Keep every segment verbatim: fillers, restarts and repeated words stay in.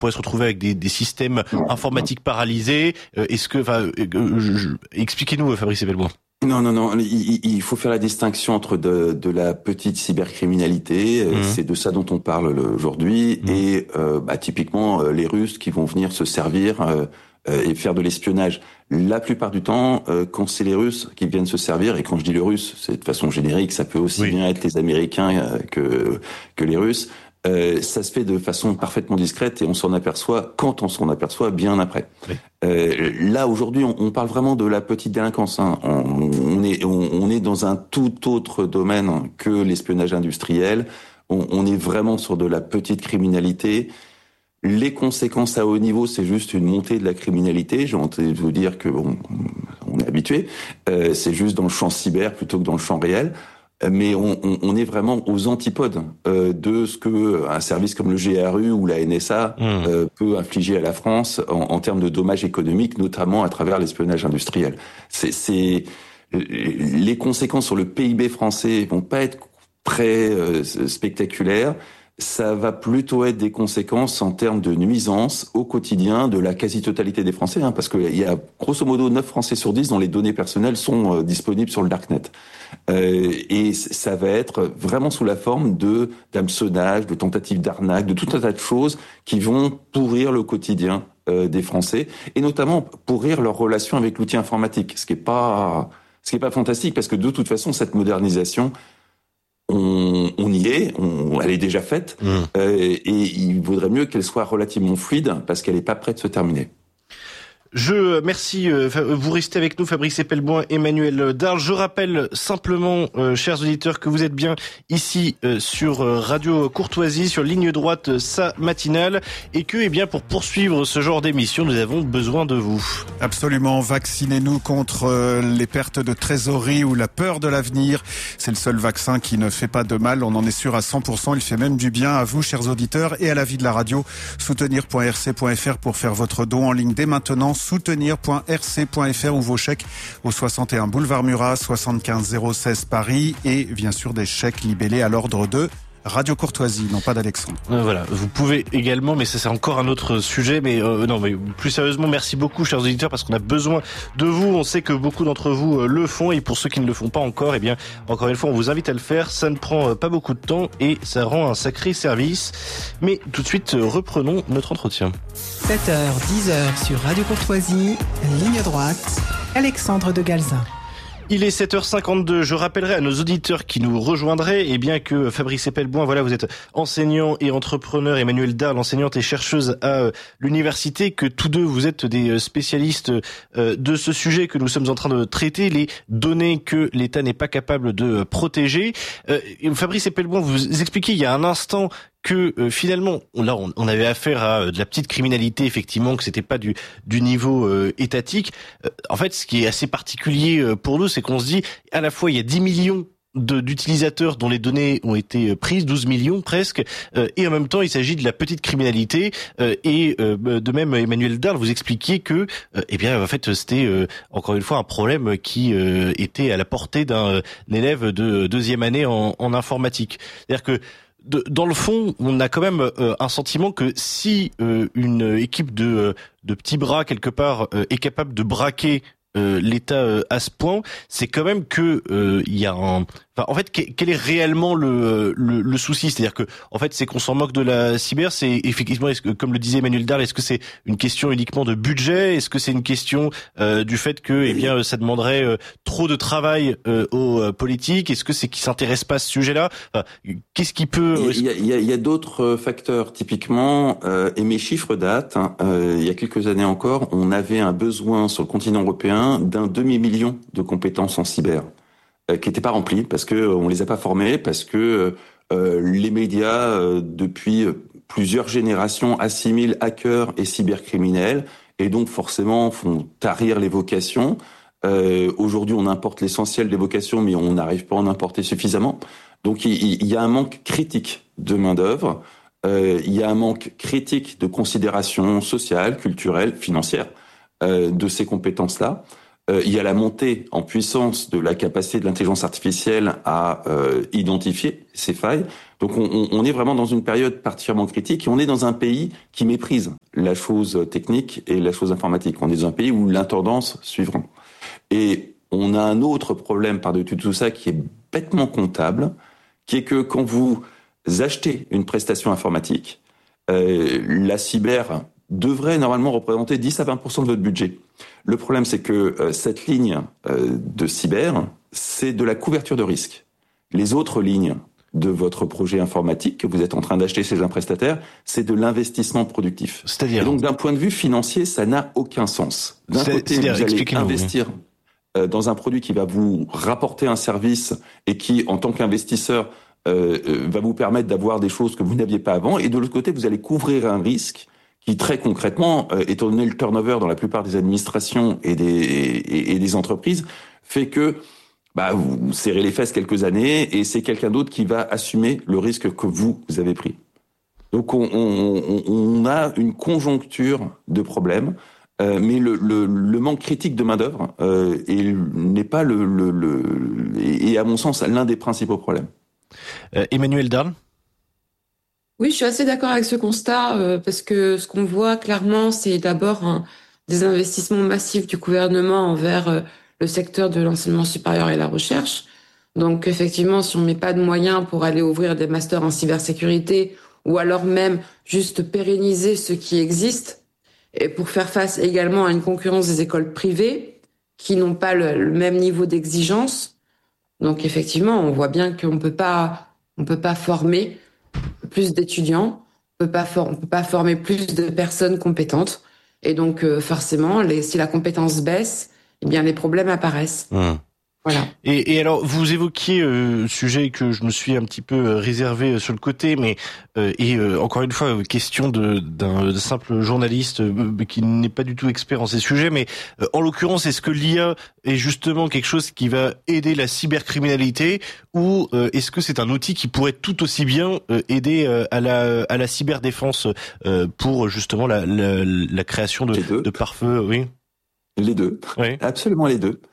pourrait se retrouver avec des, des systèmes informatiques paralysés. Euh, est-ce que, enfin, euh, je, je, expliquez-nous, Fabrice Epelboin. Non, non, non. Il, il faut faire la distinction entre de, de la petite cybercriminalité, mmh. c'est de ça dont on parle aujourd'hui, mmh. et euh, bah, typiquement les Russes qui vont venir se servir euh, et faire de l'espionnage. La plupart du temps, euh, quand c'est les Russes qui viennent se servir, et quand je dis les Russes, c'est de façon générique, ça peut aussi oui. bien être les Américains euh, que que les Russes. Euh, ça se fait de façon parfaitement discrète et on s'en aperçoit quand on s'en aperçoit bien après. Oui. Euh, là aujourd'hui, on, on parle vraiment de la petite délinquance. Hein. On, on est on, on est dans un tout autre domaine que l'espionnage industriel. On, on est vraiment sur de la petite criminalité. Les conséquences à haut niveau, c'est juste une montée de la criminalité. J'ai envie de vous dire que bon, on est habitué. Euh, c'est juste dans le champ cyber plutôt que dans le champ réel. Mais on, on, on est vraiment aux antipodes euh, de ce que un service comme le G R U ou la N S A mmh. euh, peut infliger à la France en, en termes de dommages économiques, notamment à travers l'espionnage industriel. C'est, c'est les conséquences sur le P I B français vont pas être très euh, spectaculaires. Ça va plutôt être des conséquences en termes de nuisance au quotidien de la quasi-totalité des Français, hein, parce qu'il y a grosso modo neuf Français sur dix dont les données personnelles sont euh, disponibles sur le darknet. Euh, et ça va être vraiment sous la forme de d'hameçonnage, de tentatives d'arnaque, de tout un tas de choses qui vont pourrir le quotidien euh, des Français, et notamment pourrir leur relation avec l'outil informatique, ce qui est pas ce qui est pas fantastique, parce que de toute façon cette modernisation, On, on y est, on, elle est déjà faite, mmh. euh, et il vaudrait mieux qu'elle soit relativement fluide parce qu'elle n'est pas prête de se terminer. Je merci. Euh, vous restez avec nous, Fabrice Epelboin, Emmanuel Darl. Je rappelle simplement, euh, chers auditeurs, que vous êtes bien ici euh, sur euh, Radio Courtoisie, sur Ligne Droite, euh, sa matinale, et que, eh bien, pour poursuivre ce genre d'émission, nous avons besoin de vous. Absolument. Vaccinez-nous contre euh, les pertes de trésorerie ou la peur de l'avenir. C'est le seul vaccin qui ne fait pas de mal. On en est sûr à cent pour cent. Il fait même du bien à vous, chers auditeurs, et à la vie de la radio. soutenir point r c point f r pour faire votre don en ligne dès maintenant. soutenir point r c point f r ou vos chèques au soixante et un boulevard Murat, soixante-quinze zéro seize Paris, et bien sûr des chèques libellés à l'ordre de Radio Courtoisie, non pas d'Alexandre. Euh, voilà, vous pouvez également, mais ça c'est encore un autre sujet, mais euh, non, mais plus sérieusement, merci beaucoup, chers auditeurs, parce qu'on a besoin de vous. On sait que beaucoup d'entre vous euh, le font, et pour ceux qui ne le font pas encore, eh bien, encore une fois, on vous invite à le faire. Ça ne prend euh, pas beaucoup de temps et ça rend un sacré service. Mais tout de suite, euh, reprenons notre entretien. sept heures, dix heures sur Radio Courtoisie, ligne droite, Alexandre de Galzin. Il est sept heures cinquante-deux. Je rappellerai à nos auditeurs qui nous rejoindraient, eh bien que Fabrice Epelboin, voilà, vous êtes enseignant et entrepreneur, Emmanuel Darl, enseignante et chercheuse à l'université, que tous deux vous êtes des spécialistes de ce sujet que nous sommes en train de traiter, les données que l'État n'est pas capable de protéger. Fabrice Epelboin, vous expliquez il y a un instant que euh, finalement, là, on, on avait affaire à euh, de la petite criminalité, effectivement, que c'était pas du du niveau euh, étatique. Euh, en fait, ce qui est assez particulier euh, pour nous, c'est qu'on se dit, à la fois, il y a dix millions de, d'utilisateurs dont les données ont été prises, douze millions presque, euh, et en même temps, il s'agit de la petite criminalité. Euh, et euh, de même, Emmanuel Darl, vous expliquiez que, euh, eh bien, en fait, c'était euh, encore une fois un problème qui euh, était à la portée d'un, d'un élève de deuxième année en, en informatique. C'est-à-dire que De, dans le fond, on a quand même euh, un sentiment que si euh, une équipe de, de petits bras quelque part euh, est capable de braquer euh, l'État euh, à ce point, c'est quand même que euh, il y a un. Enfin, en fait, quel est réellement le, le, le souci ? C'est-à-dire que, en fait, c'est qu'on s'en moque de la cyber. C'est effectivement, est-ce que, comme le disait Emmanuel Darl, est-ce que c'est une question uniquement de budget ? Est-ce que c'est une question euh, du fait que, eh bien, ça demanderait euh, trop de travail euh, aux euh, politiques ? Est-ce que c'est qu'ils s'intéressent pas à ce sujet-là ? Enfin, qu'est-ce qui peut Il y a, il y a, il y a d'autres facteurs. Typiquement, euh, et mes chiffres datent. Hein, euh, il y a quelques années encore, on avait un besoin sur le continent européen d'un demi-million de compétences en cyber, qui n'étaient pas remplis parce que on les a pas formés, parce que euh, les médias euh, depuis plusieurs générations assimilent hackers et cybercriminels, et donc forcément font tarir les vocations. Euh, aujourd'hui, on importe l'essentiel des vocations, mais on n'arrive pas à en importer suffisamment. Donc il, il y a un manque critique de main d'œuvre. Euh, il y a un manque critique de considération sociale, culturelle, financière euh, de ces compétences-là. Euh, il y a la montée en puissance de la capacité de l'intelligence artificielle à euh, identifier ces failles. Donc on, on est vraiment dans une période particulièrement critique et on est dans un pays qui méprise la chose technique et la chose informatique. On est dans un pays où l'intendance suivra. Et on a un autre problème par-dessus tout ça qui est bêtement comptable, qui est que quand vous achetez une prestation informatique, euh, la cyber devrait normalement représenter dix à vingt pour cent de votre budget. Le problème, c'est que euh, cette ligne euh, de cyber, c'est de la couverture de risque. Les autres lignes de votre projet informatique que vous êtes en train d'acheter chez un prestataire, c'est de l'investissement productif. C'est-à-dire ? Et donc, d'un point de vue financier, ça n'a aucun sens. D'un C'est, côté, vous allez investir oui. euh, dans un produit qui va vous rapporter un service et qui, en tant qu'investisseur, euh, euh, va vous permettre d'avoir des choses que vous n'aviez pas avant. Et de l'autre côté, vous allez couvrir un risque qui, très concrètement, euh, étant donné le turnover dans la plupart des administrations et des, et, et des entreprises, fait que bah, vous, vous serrez les fesses quelques années et c'est quelqu'un d'autre qui va assumer le risque que vous, vous avez pris. Donc on, on, on a une conjoncture de problèmes, euh, mais le, le, le manque critique de main-d'œuvre euh, n'est pas le, le, le et à mon sens l'un des principaux problèmes. Euh, Emmanuelle Darle. Oui, je suis assez d'accord avec ce constat, euh, parce que ce qu'on voit clairement, c'est d'abord un, des investissements massifs du gouvernement envers euh, le secteur de l'enseignement supérieur et la recherche. Donc effectivement, si on met pas de moyens pour aller ouvrir des masters en cybersécurité, ou alors même juste pérenniser ce qui existe, et pour faire face également à une concurrence des écoles privées, qui n'ont pas le, le même niveau d'exigence. Donc effectivement, on voit bien qu'on peut pas, on peut pas former plus d'étudiants, on peut pas for- on peut pas former plus de personnes compétentes, et donc euh, forcément, les, si la compétence baisse, eh bien les problèmes apparaissent. Mmh. Voilà. Et, et alors, vous évoquiez euh, sujet que je me suis un petit peu euh, réservé euh, sur le côté, mais euh, et euh, encore une fois, euh, question de d'un simple journaliste euh, qui n'est pas du tout expert en ces sujets, mais euh, en l'occurrence, est-ce que l'I A est justement quelque chose qui va aider la cybercriminalité, ou euh, est-ce que c'est un outil qui pourrait tout aussi bien euh, aider euh, à la à la cyberdéfense euh, pour justement la la, la création de, de pare-feu, oui. Les deux, oui. Absolument les deux.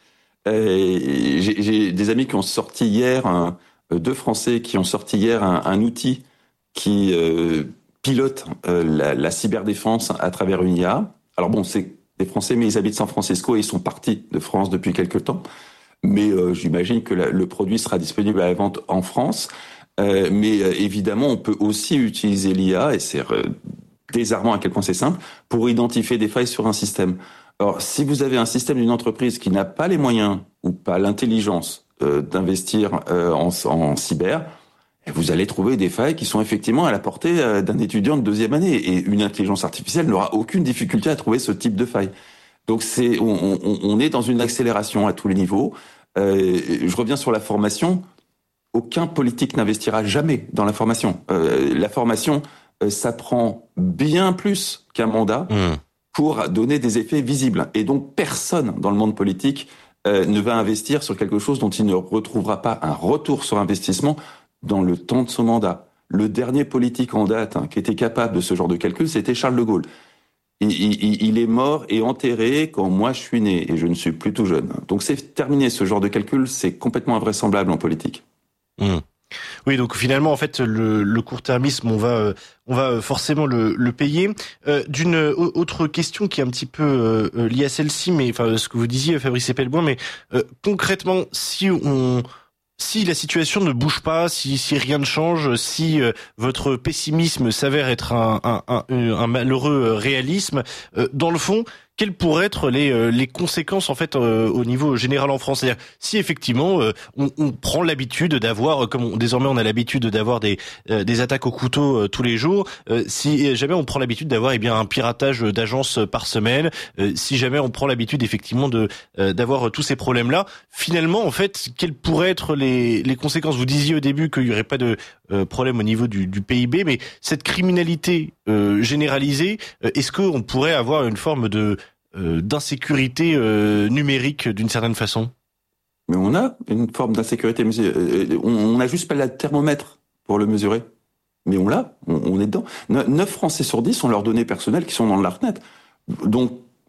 Euh, j'ai, j'ai des amis qui ont sorti hier, un, deux Français qui ont sorti hier un, un outil qui euh, pilote euh, la, la cyberdéfense à travers une I A. Alors bon, c'est des Français, mais ils habitent San Francisco et ils sont partis de France depuis quelque temps. Mais euh, j'imagine que la, le produit sera disponible à la vente en France. Euh, mais euh, évidemment, on peut aussi utiliser l'I A, et c'est euh, désarmant à quel point c'est simple, pour identifier des failles sur un système. Alors, si vous avez un système d'une entreprise qui n'a pas les moyens ou pas l'intelligence euh, d'investir euh, en, en cyber, vous allez trouver des failles qui sont effectivement à la portée euh, d'un étudiant de deuxième année. Et une intelligence artificielle n'aura aucune difficulté à trouver ce type de faille. Donc, c'est, on, on, on est dans une accélération à tous les niveaux. Euh, je reviens sur la formation. Aucun politique n'investira jamais dans la formation. Euh, la formation, euh, ça prend bien plus qu'un mandat. Mmh. Pour donner des effets visibles. Et donc, personne dans le monde politique euh, ne va investir sur quelque chose dont il ne retrouvera pas un retour sur investissement dans le temps de son mandat. Le dernier politique en date hein, qui était capable de ce genre de calcul, c'était Charles de Gaulle. Il, il, il est mort et enterré quand moi je suis né, et je ne suis plus tout jeune. Donc c'est terminé, ce genre de calcul, c'est complètement invraisemblable en politique. Mmh. Oui, donc finalement, en fait, le, le court-termisme, on va, on va forcément le, le payer. Euh, d'une autre question qui est un petit peu euh, liée à celle-ci, mais enfin, ce que vous disiez, Fabrice Epelboin, mais euh, concrètement, si on, si la situation ne bouge pas, si, si rien ne change, si euh, votre pessimisme s'avère être un, un, un, un malheureux réalisme, euh, dans le fond, quelles pourraient être les les conséquences en fait euh, au niveau général en France? C'est-à-dire si effectivement euh, on, on prend l'habitude d'avoir, comme on, désormais on a l'habitude d'avoir des euh, des attaques au couteau euh, tous les jours, euh, si jamais on prend l'habitude d'avoir eh bien un piratage d'agences par semaine, euh, si jamais on prend l'habitude effectivement de euh, d'avoir tous ces problèmes-là, finalement en fait quelles pourraient être les les conséquences? Vous disiez au début qu'il y aurait pas de euh, problème au niveau du, du P I B, mais cette criminalité euh, généralisée, euh, est-ce qu'on pourrait avoir une forme de Euh, d'insécurité euh, numérique d'une certaine façon? Mais on a une forme d'insécurité, on n'a juste pas le thermomètre pour le mesurer. Mais on l'a, on, on est dedans. neuf Français sur dix ont leurs données personnelles qui sont dans le darknet. Donc,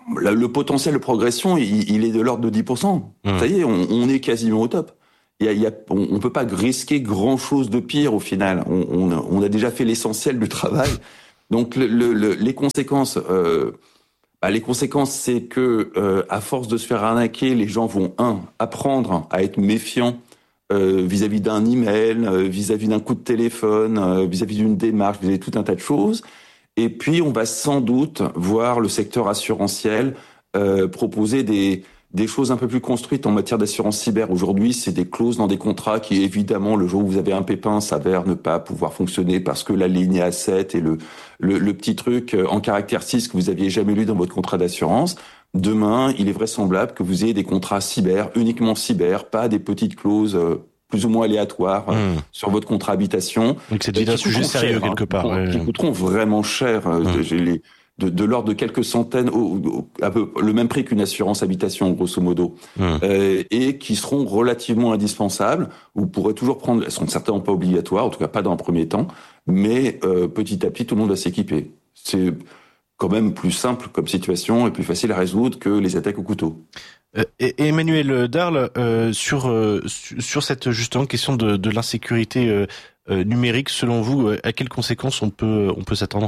le potentiel de progression, il, il est de l'ordre de dix pour cent. Mmh. Ça y est, on, on est quasiment au top. Il y a, il y a, on, on peut pas risquer grand chose de pire au final. On, on, on a déjà fait l'essentiel du travail. Donc le, le, le, les conséquences, euh, bah, les conséquences, c'est que euh, à force de se faire arnaquer, les gens vont un apprendre à être méfiants euh, vis-à-vis d'un email, euh, vis-à-vis d'un coup de téléphone, euh, vis-à-vis d'une démarche, vis-à-vis de tout un tas de choses. Et puis on va sans doute voir le secteur assurantiel euh, proposer des des choses un peu plus construites en matière d'assurance cyber. Aujourd'hui, c'est des clauses dans des contrats qui, évidemment, le jour où vous avez un pépin, s'avèrent ne pas pouvoir fonctionner parce que la ligne est à sept et le, le, le petit truc en caractère six que vous aviez jamais lu dans votre contrat d'assurance. Demain, il est vraisemblable que vous ayez des contrats cyber, uniquement cyber, pas des petites clauses plus ou moins aléatoires mmh. sur votre contrat habitation. Donc c'est devenu un sujet sérieux, cher, quelque part. Hein, qui, ouais. qui coûteront vraiment cher. Mmh. J'ai les, De, de l'ordre de quelques centaines, au, au, à peu, le même prix qu'une assurance habitation, grosso modo, mmh. euh, et qui seront relativement indispensables. Vous pourrez toujours prendre, elles seront certainement pas obligatoires, en tout cas pas dans un premier temps, mais euh, petit à petit, tout le monde va s'équiper. C'est quand même plus simple comme situation et plus facile à résoudre que les attaques au couteau. Euh, et Emmanuel Darle, euh, sur euh, sur cette justement question de, de l'insécurité euh, euh, numérique, selon vous, à quelles conséquences on peut on peut s'attendre ?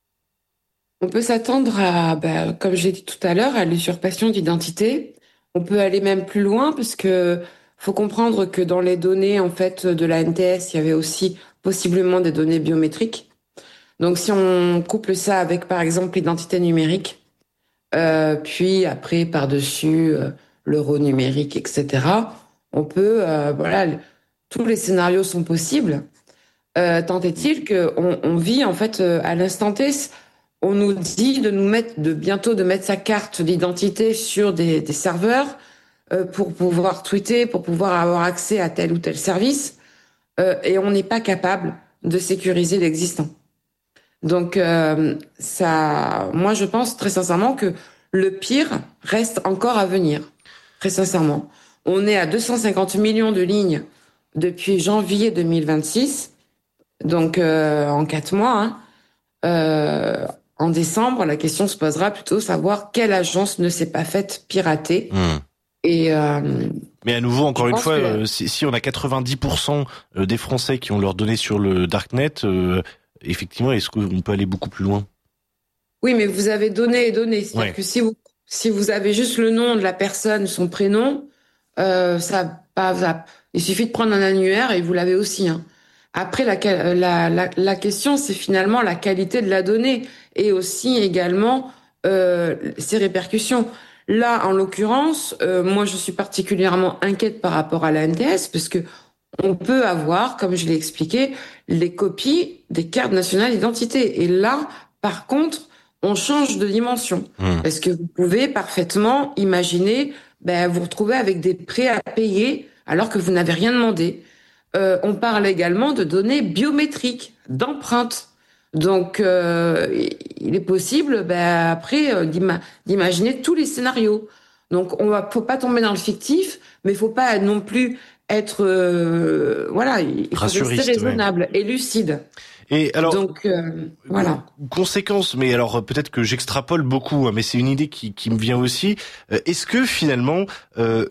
On peut s'attendre à, bah, comme j'ai dit tout à l'heure, à l'usurpation d'identité. On peut aller même plus loin parce que faut comprendre que dans les données en fait de la N T S, il y avait aussi possiblement des données biométriques. Donc si on couple ça avec par exemple l'identité numérique, euh, puis après par-dessus euh, l'euro numérique, et cetera, on peut, euh, voilà, tous les scénarios sont possibles. Euh, tant est-il qu'on on vit en fait euh, à l'instant T. On nous dit de nous mettre, de bientôt de mettre sa carte d'identité sur des, des serveurs euh, pour pouvoir tweeter, pour pouvoir avoir accès à tel ou tel service, euh, et on n'est pas capable de sécuriser l'existant. Donc euh, ça, moi je pense très sincèrement que le pire reste encore à venir. Très sincèrement, on est à deux cent cinquante millions de lignes depuis janvier deux mille vingt-six, donc euh, en quatre mois. Hein, euh, En décembre, la question se posera plutôt savoir quelle agence ne s'est pas faite pirater. Mmh. Et euh, mais à nouveau, encore une fois, que... euh, si, si on a quatre-vingt-dix pour cent des Français qui ont leurs données sur le darknet, euh, effectivement, est-ce qu'on peut aller beaucoup plus loin ? Oui, mais vous avez donné et donné. C'est-à-dire ouais. que si vous si vous avez juste le nom de la personne, son prénom, euh, ça pas ça, il suffit de prendre un annuaire et vous l'avez aussi. Hein. Après, la, la, la, la question, c'est finalement la qualité de la donnée et aussi également euh, ses répercussions. Là, en l'occurrence, euh, moi, je suis particulièrement inquiète par rapport à la N T S parce que on peut avoir, comme je l'ai expliqué, les copies des cartes nationales d'identité. Et là, par contre, on change de dimension mmh. parce que vous pouvez parfaitement imaginer ben, vous retrouver avec des prêts à payer alors que vous n'avez rien demandé. Euh, on parle également de données biométriques, d'empreintes. Donc, euh, il est possible, ben, après, euh, d'ima- d'imaginer tous les scénarios. Donc, on va, faut pas tomber dans le fictif, mais il faut pas non plus être, euh, voilà, il faut rester raisonnable ouais. et lucide. Et alors, donc euh, voilà. Conséquence, mais alors peut-être que j'extrapole beaucoup, hein, mais c'est une idée qui, qui me vient aussi. Euh, est-ce que finalement euh,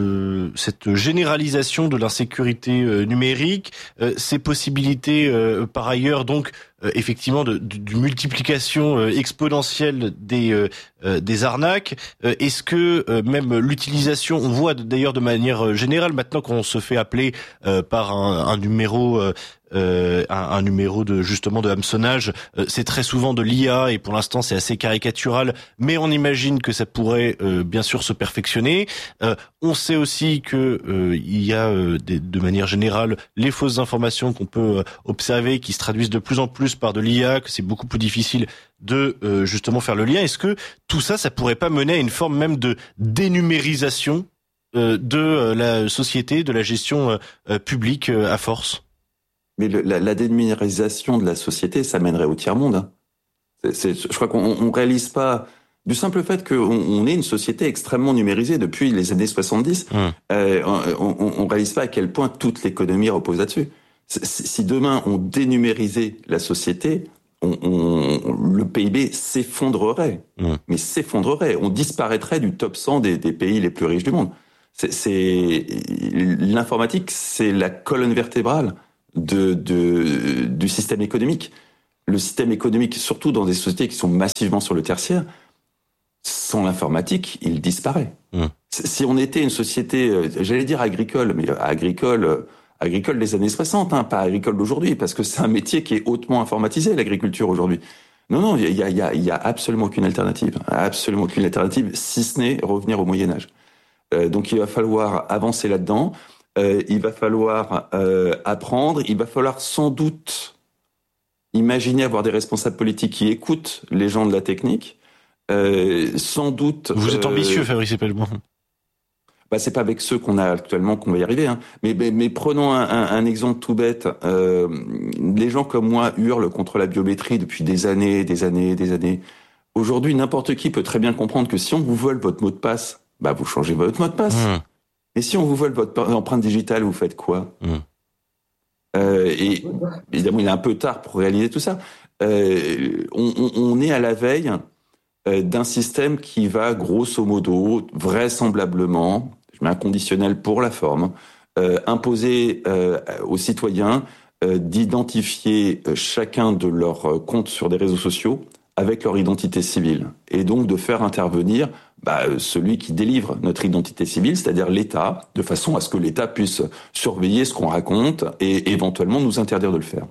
le cette généralisation de l'insécurité euh, numérique, euh, ces possibilités euh, par ailleurs donc euh, effectivement de, de, de multiplication euh, exponentielle des euh, euh, des arnaques, euh, est-ce que euh, même l'utilisation, on voit d'ailleurs de manière générale maintenant qu'on se fait appeler euh, par un, un numéro euh, Euh, un, un numéro de justement de hameçonnage, euh, c'est très souvent de l'I A et pour l'instant c'est assez caricatural, mais on imagine que ça pourrait euh, bien sûr se perfectionner. Euh, on sait aussi que euh, il y a euh, des, de manière générale les fausses informations qu'on peut euh, observer qui se traduisent de plus en plus par de l'I A, que c'est beaucoup plus difficile de euh, justement faire le lien. Est-ce que tout ça, ça pourrait pas mener à une forme même de dénumérisation euh, de euh, la société, de la gestion euh, euh, publique euh, à force? Mais le, la, la dénumérisation de la société, ça mènerait au tiers-monde. Hein. C'est, c'est, je crois qu'on on réalise pas, du simple fait qu'on on est une société extrêmement numérisée depuis les années soixante-dix, mmh. euh, on, on, on réalise pas à quel point toute l'économie repose là-dessus. Si demain on dénumérisait la société, on, on, le P I B s'effondrerait, mmh. mais s'effondrerait. On disparaîtrait du top cent des, des pays les plus riches du monde. C'est, c'est l'informatique, c'est la colonne vertébrale de, de du système économique. Le système économique, surtout dans des sociétés qui sont massivement sur le tertiaire, sans l'informatique, il disparaît. Mmh. Si on était une société, j'allais dire agricole, mais agricole, agricole des années soixante, hein, pas agricole d'aujourd'hui, parce que c'est un métier qui est hautement informatisé, l'agriculture aujourd'hui. Non, non, il y a, il y a, il y a absolument aucune alternative, absolument aucune alternative, si ce n'est revenir au Moyen-Âge. Euh, donc il va falloir avancer là-dedans, euh, il va falloir euh, apprendre, il va falloir sans doute imaginer avoir des responsables politiques qui écoutent les gens de la technique. Euh, sans doute. Vous êtes ambitieux, euh, Fabrice Epelboin. Bah, c'est pas avec ceux qu'on a actuellement qu'on va y arriver. Hein. Mais, mais, mais prenons un, un, un exemple tout bête. Euh, les gens comme moi hurlent contre la biométrie depuis des années, des années, des années. Aujourd'hui, n'importe qui peut très bien comprendre que si on vous vole votre mot de passe, bah vous changez votre mot de passe. Mmh. Et si on vous vole votre empreinte digitale, vous faites quoi? Mmh. euh, Et évidemment, il est un peu tard pour réaliser tout ça. Euh, on, on, on est à la veille d'un système qui va, grosso modo, vraisemblablement, je mets un conditionnel pour la forme, euh, imposer euh, aux citoyens euh, d'identifier chacun de leurs comptes sur des réseaux sociaux avec leur identité civile. Et donc de faire intervenir bah, celui qui délivre notre identité civile, c'est-à-dire l'État, de façon à ce que l'État puisse surveiller ce qu'on raconte et éventuellement nous interdire de le faire.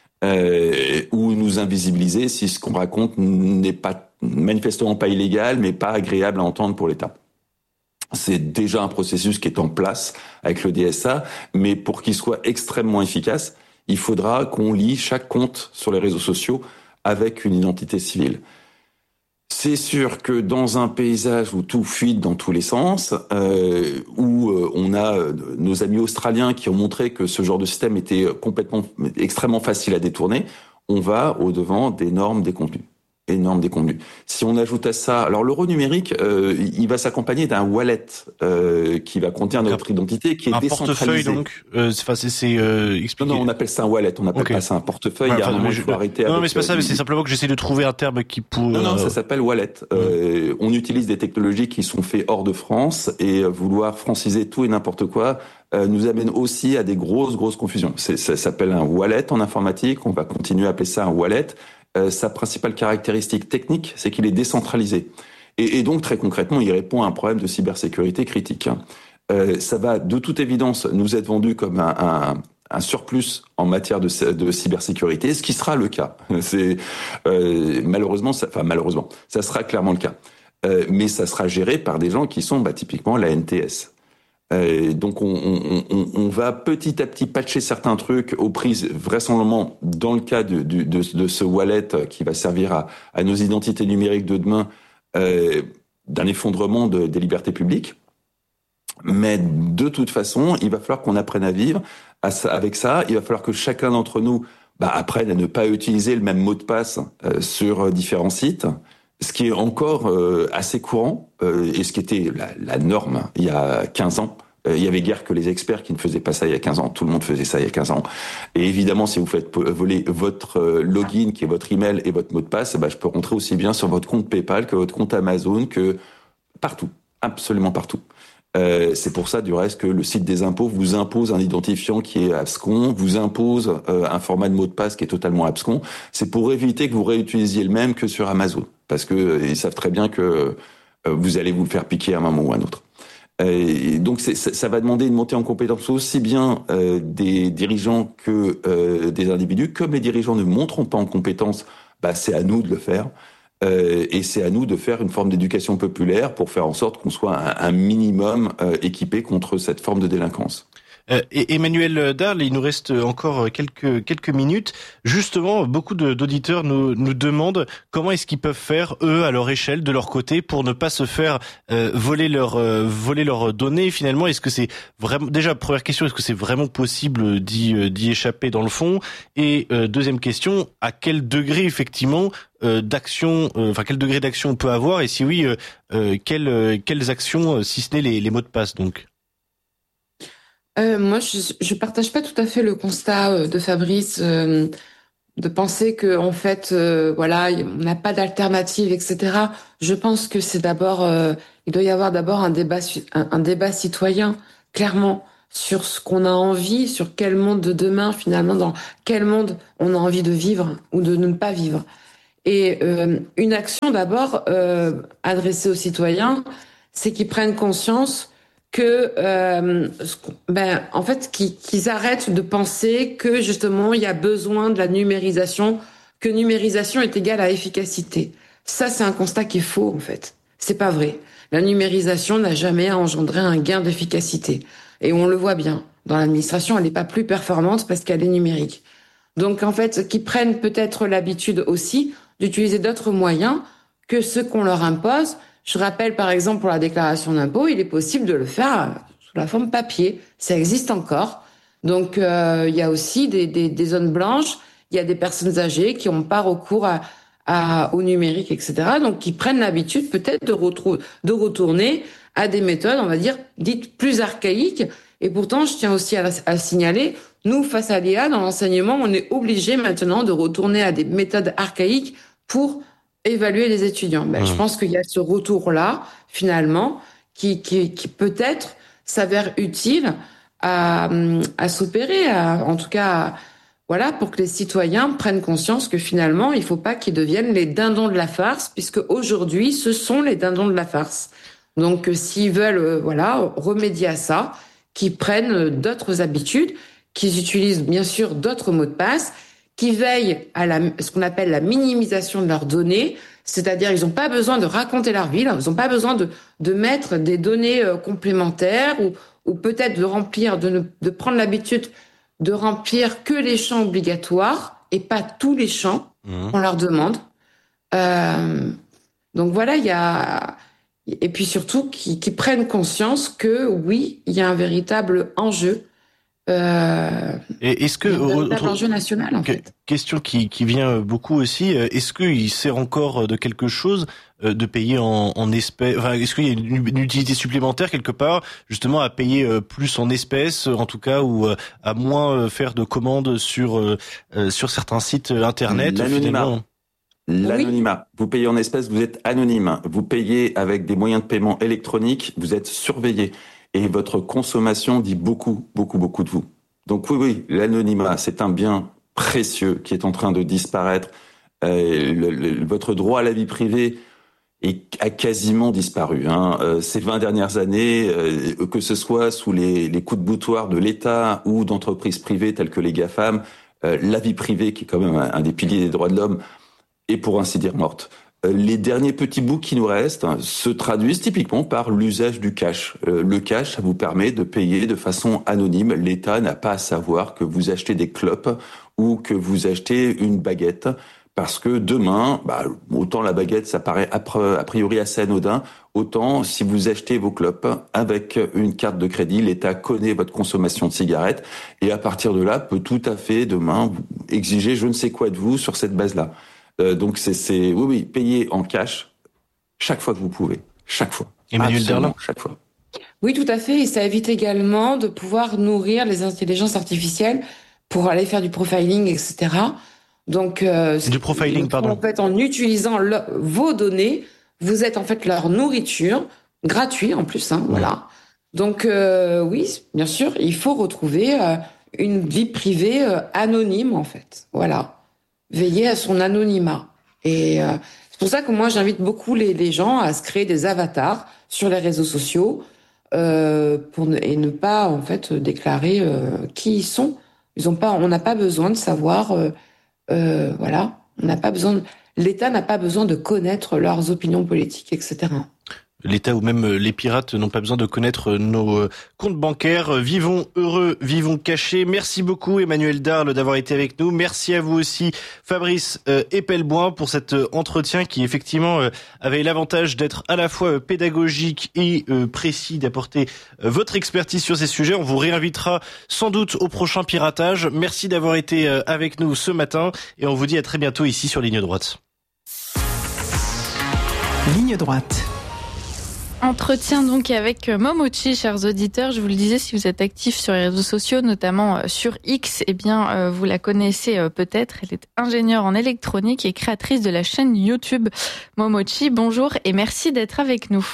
Euh, ou nous invisibiliser si ce qu'on raconte n'est pas manifestement pas illégal, mais pas agréable à entendre pour l'État. C'est déjà un processus qui est en place avec le D S A, mais pour qu'il soit extrêmement efficace, il faudra qu'on lie chaque compte sur les réseaux sociaux avec une identité civile. C'est sûr que dans un paysage où tout fuite dans tous les sens, euh, où euh, on a euh, nos amis australiens qui ont montré que ce genre de système était complètement, extrêmement facile à détourner, on va au-devant des normes des contenus. Énorme des contenus. Si on ajoute à ça, alors l'euro numérique, euh, il va s'accompagner d'un wallet euh, qui va contenir notre identité, qui est un décentralisé. Un portefeuille donc. Euh, c'est, c'est, c'est euh, expliqué. Non, non, on appelle ça un wallet. On appelle okay. pas ça un portefeuille. Ouais, il y a un moment, il faut arrêter. Non, avec, mais c'est pas ça. Euh, mais c'est simplement que j'essaie de trouver un terme qui pourrait. Non, non, ça s'appelle wallet. Ouais. Euh, on utilise des technologies qui sont faites hors de France et vouloir franciser tout et n'importe quoi euh, nous amène aussi à des grosses, grosses confusions. C'est, ça s'appelle un wallet en informatique. On va continuer à appeler ça un wallet. Euh, sa principale caractéristique technique, c'est qu'il est décentralisé. Et, et donc, très concrètement, il répond à un problème de cybersécurité critique. Euh, ça va, de toute évidence, nous être vendu comme un, un, un surplus en matière de, de cybersécurité, ce qui sera le cas. C'est euh, malheureusement, ça, enfin malheureusement, ça sera clairement le cas. Euh, mais ça sera géré par des gens qui sont bah, typiquement la N T S. Euh, donc on, on, on, on va petit à petit patcher certains trucs aux prises vraisemblablement dans le cas de, de, de, de ce wallet qui va servir à, à nos identités numériques de demain euh, d'un effondrement de, des libertés publiques. Mais de toute façon, il va falloir qu'on apprenne à vivre à, avec ça. Il va falloir que chacun d'entre nous bah, apprenne à ne pas utiliser le même mot de passe euh, sur différents sites. Ce qui est encore euh, assez courant, euh, et ce qui était la, la norme il y a quinze ans. Euh, il y avait guère que les experts qui ne faisaient pas ça il y a quinze ans. Tout le monde faisait ça il y a quinze ans. Et évidemment, si vous faites voler votre login, qui est votre email et votre mot de passe, bah, je peux rentrer aussi bien sur votre compte PayPal que votre compte Amazon, que partout, absolument partout. Euh, c'est pour ça, du reste, que le site des impôts vous impose un identifiant qui est abscon, vous impose euh, un format de mot de passe qui est totalement abscon. C'est pour éviter que vous réutilisiez le même que sur Amazon. Parce que euh, ils savent très bien que euh, vous allez vous le faire piquer à un moment ou à un autre. Et donc c'est, ça va demander une montée en compétence aussi bien euh, des dirigeants que euh, des individus. Comme les dirigeants ne montront pas en compétence, bah, c'est à nous de le faire. Euh, et c'est à nous de faire une forme d'éducation populaire pour faire en sorte qu'on soit un, un minimum euh, équipé contre cette forme de délinquance. Euh, et Emmanuel Darle, il nous reste encore quelques quelques minutes. Justement, beaucoup de, d'auditeurs nous nous demandent comment est-ce qu'ils peuvent faire eux à leur échelle, de leur côté, pour ne pas se faire euh, voler leur euh, voler leurs données. Finalement, est-ce que c'est vraiment déjà première question, est-ce que c'est vraiment possible d'y d'y échapper dans le fond? Et euh, deuxième question, à quel degré effectivement euh, d'action, euh, enfin quel degré d'action on peut avoir, et si oui, euh, euh, quelles euh, quelles actions, si ce n'est les les mots de passe donc? Euh, moi, je je partage pas tout à fait le constat de Fabrice. Euh, de penser que en fait, euh, voilà, on n'a pas d'alternative, et cetera. Je pense que c'est d'abord, euh, il doit y avoir d'abord un débat, un, un débat citoyen, clairement, sur ce qu'on a envie, sur quel monde de demain, finalement, dans quel monde on a envie de vivre ou de ne pas vivre. Et euh, une action d'abord euh, adressée aux citoyens, c'est qu'ils prennent conscience que, euh, ben, en fait, qu'ils, qu'ils arrêtent de penser que justement il y a besoin de la numérisation, que numérisation est égale à efficacité. Ça, c'est un constat qui est faux en fait. C'est pas vrai. La numérisation n'a jamais engendré un gain d'efficacité, et on le voit bien. Dans l'administration, elle n'est pas plus performante parce qu'elle est numérique. Donc en fait, qu'ils prennent peut-être l'habitude aussi d'utiliser d'autres moyens que ceux qu'on leur impose. Je rappelle, par exemple, pour la déclaration d'impôt, il est possible de le faire sous la forme papier. Ça existe encore. Donc, euh, il y a aussi des, des, des zones blanches. Il y a des personnes âgées qui n'ont pas recours à, à, au numérique, et cetera. Donc, qui prennent l'habitude peut-être de, retrou- de retourner à des méthodes, on va dire, dites plus archaïques. Et pourtant, je tiens aussi à, à signaler, nous, face à l'I A, dans l'enseignement, on est obligé maintenant de retourner à des méthodes archaïques pour évaluer les étudiants. Ben, mmh. Je pense qu'il y a ce retour-là, finalement, qui, qui, qui peut-être s'avère utile à, à s'opérer, à, en tout cas, à, voilà, pour que les citoyens prennent conscience que finalement, il ne faut pas qu'ils deviennent les dindons de la farce, puisque aujourd'hui, ce sont les dindons de la farce. Donc, s'ils veulent, euh, voilà, remédier à ça, qu'ils prennent d'autres habitudes, qu'ils utilisent bien sûr d'autres mots de passe, qui veillent à la, ce qu'on appelle la minimisation de leurs données, c'est-à-dire ils n'ont pas besoin de raconter leur vie, ils n'ont pas besoin de, de mettre des données euh, complémentaires ou, ou peut-être de remplir, de, ne, de prendre l'habitude de remplir que les champs obligatoires et pas tous les champs mmh. qu'on leur demande. Euh, donc voilà, il y a... Et puis surtout, qu'ils, qu'ils prennent conscience que oui, il y a un véritable enjeu. Euh, et est-ce que un autre, enjeu national en que, fait. Question qui, qui vient beaucoup aussi. Est-ce qu'il sert encore de quelque chose de payer en, en espèces? Enfin, est-ce qu'il y a une, une utilité supplémentaire quelque part, justement, à payer plus en espèces, en tout cas, ou à moins faire de commandes sur sur certains sites internet? L'anonymat. L'anonymat. Vous payez en espèces, vous êtes anonyme. Vous payez avec des moyens de paiement électroniques, vous êtes surveillé. Et votre consommation dit beaucoup, beaucoup, beaucoup de vous. Donc oui, oui, l'anonymat, c'est un bien précieux qui est en train de disparaître. Euh, le, le, votre droit à la vie privée est, a quasiment disparu. Hein. Euh, ces vingt dernières années, euh, que ce soit sous les, les coups de boutoir de l'État ou d'entreprises privées telles que les GAFAM, euh, la vie privée, qui est quand même un, un des piliers des droits de l'homme, est pour ainsi dire morte. Les derniers petits bouts qui nous restent se traduisent typiquement par l'usage du cash. Le cash, ça vous permet de payer de façon anonyme. L'État n'a pas à savoir que vous achetez des clopes ou que vous achetez une baguette. Parce que demain, bah, autant la baguette, ça paraît a priori assez anodin, autant si vous achetez vos clopes avec une carte de crédit, l'État connaît votre consommation de cigarettes et à partir de là, peut tout à fait demain exiger je ne sais quoi de vous sur cette base-là. Euh, donc c'est, c'est oui oui payer en cash chaque fois que vous pouvez, chaque fois. Emmanuelle Darlan, chaque fois. Oui, tout à fait. Et ça évite également de pouvoir nourrir les intelligences artificielles pour aller faire du profiling, et cetera. Donc euh, du profiling, donc, pardon. En fait, en utilisant le, vos données, vous êtes en fait leur nourriture, gratuit en plus. Hein, ouais. Voilà. Donc euh, oui, bien sûr, il faut retrouver euh, une vie privée euh, anonyme en fait. Voilà. Veiller à son anonymat. Et euh, c'est pour ça que moi, j'invite beaucoup les, les gens à se créer des avatars sur les réseaux sociaux euh, pour ne, et ne pas en fait déclarer euh, qui ils sont. Ils ont pas, on n'a pas besoin de savoir. Euh, euh, voilà, on n'a pas besoin. De, l'État n'a pas besoin de connaître leurs opinions politiques, et cetera. L'État ou même les pirates n'ont pas besoin de connaître nos comptes bancaires. Vivons heureux, vivons cachés. Merci beaucoup Emmanuelle Darlan d'avoir été avec nous. Merci à vous aussi Fabrice Epelboin pour cet entretien qui effectivement avait l'avantage d'être à la fois pédagogique et précis, d'apporter votre expertise sur ces sujets. On vous réinvitera sans doute au prochain piratage. Merci d'avoir été avec nous ce matin et on vous dit à très bientôt ici sur Ligne Droite. Ligne Droite. Entretien donc avec Momochi, chers auditeurs. Je vous le disais, si vous êtes actifs sur les réseaux sociaux, notamment sur X, eh bien, vous la connaissez peut-être. Elle est ingénieure en électronique et créatrice de la chaîne YouTube Momochi. Bonjour et merci d'être avec nous.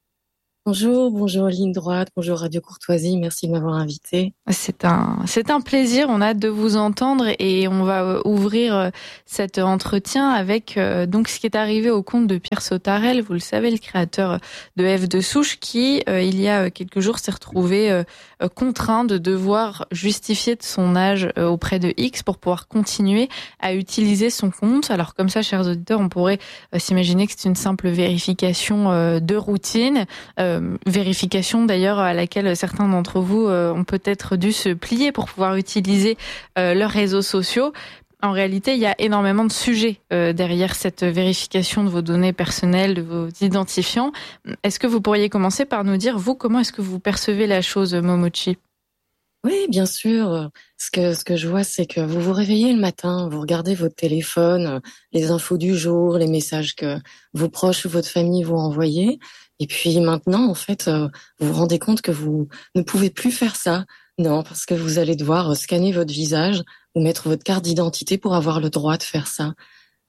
Bonjour, bonjour Ligne Droite, bonjour Radio Courtoisie, merci de m'avoir invité. C'est un, c'est un plaisir, on a hâte de vous entendre et on va ouvrir cet entretien avec euh, donc ce qui est arrivé au compte de Pierre Sautarel, vous le savez, le créateur de F de Souche, qui euh, il y a quelques jours s'est retrouvé euh, contraint de devoir justifier de son âge euh, auprès de X pour pouvoir continuer à utiliser son compte. Alors comme ça, chers auditeurs, on pourrait euh, s'imaginer que c'est une simple vérification euh, de routine. Euh, Vérification d'ailleurs à laquelle certains d'entre vous euh, ont peut-être dû se plier pour pouvoir utiliser euh, leurs réseaux sociaux. En réalité, il y a énormément de sujets euh, derrière cette vérification de vos données personnelles, de vos identifiants. Est-ce que vous pourriez commencer par nous dire, vous, comment est-ce que vous percevez la chose, Momochi ? Oui, bien sûr. Ce que, ce que je vois, c'est que vous vous réveillez le matin, vous regardez votre téléphone, les infos du jour, les messages que vos proches ou votre famille vous envoyez. Et puis maintenant, en fait, vous vous rendez compte que vous ne pouvez plus faire ça. Non, parce que vous allez devoir scanner votre visage ou mettre votre carte d'identité pour avoir le droit de faire ça. Pourquoi ?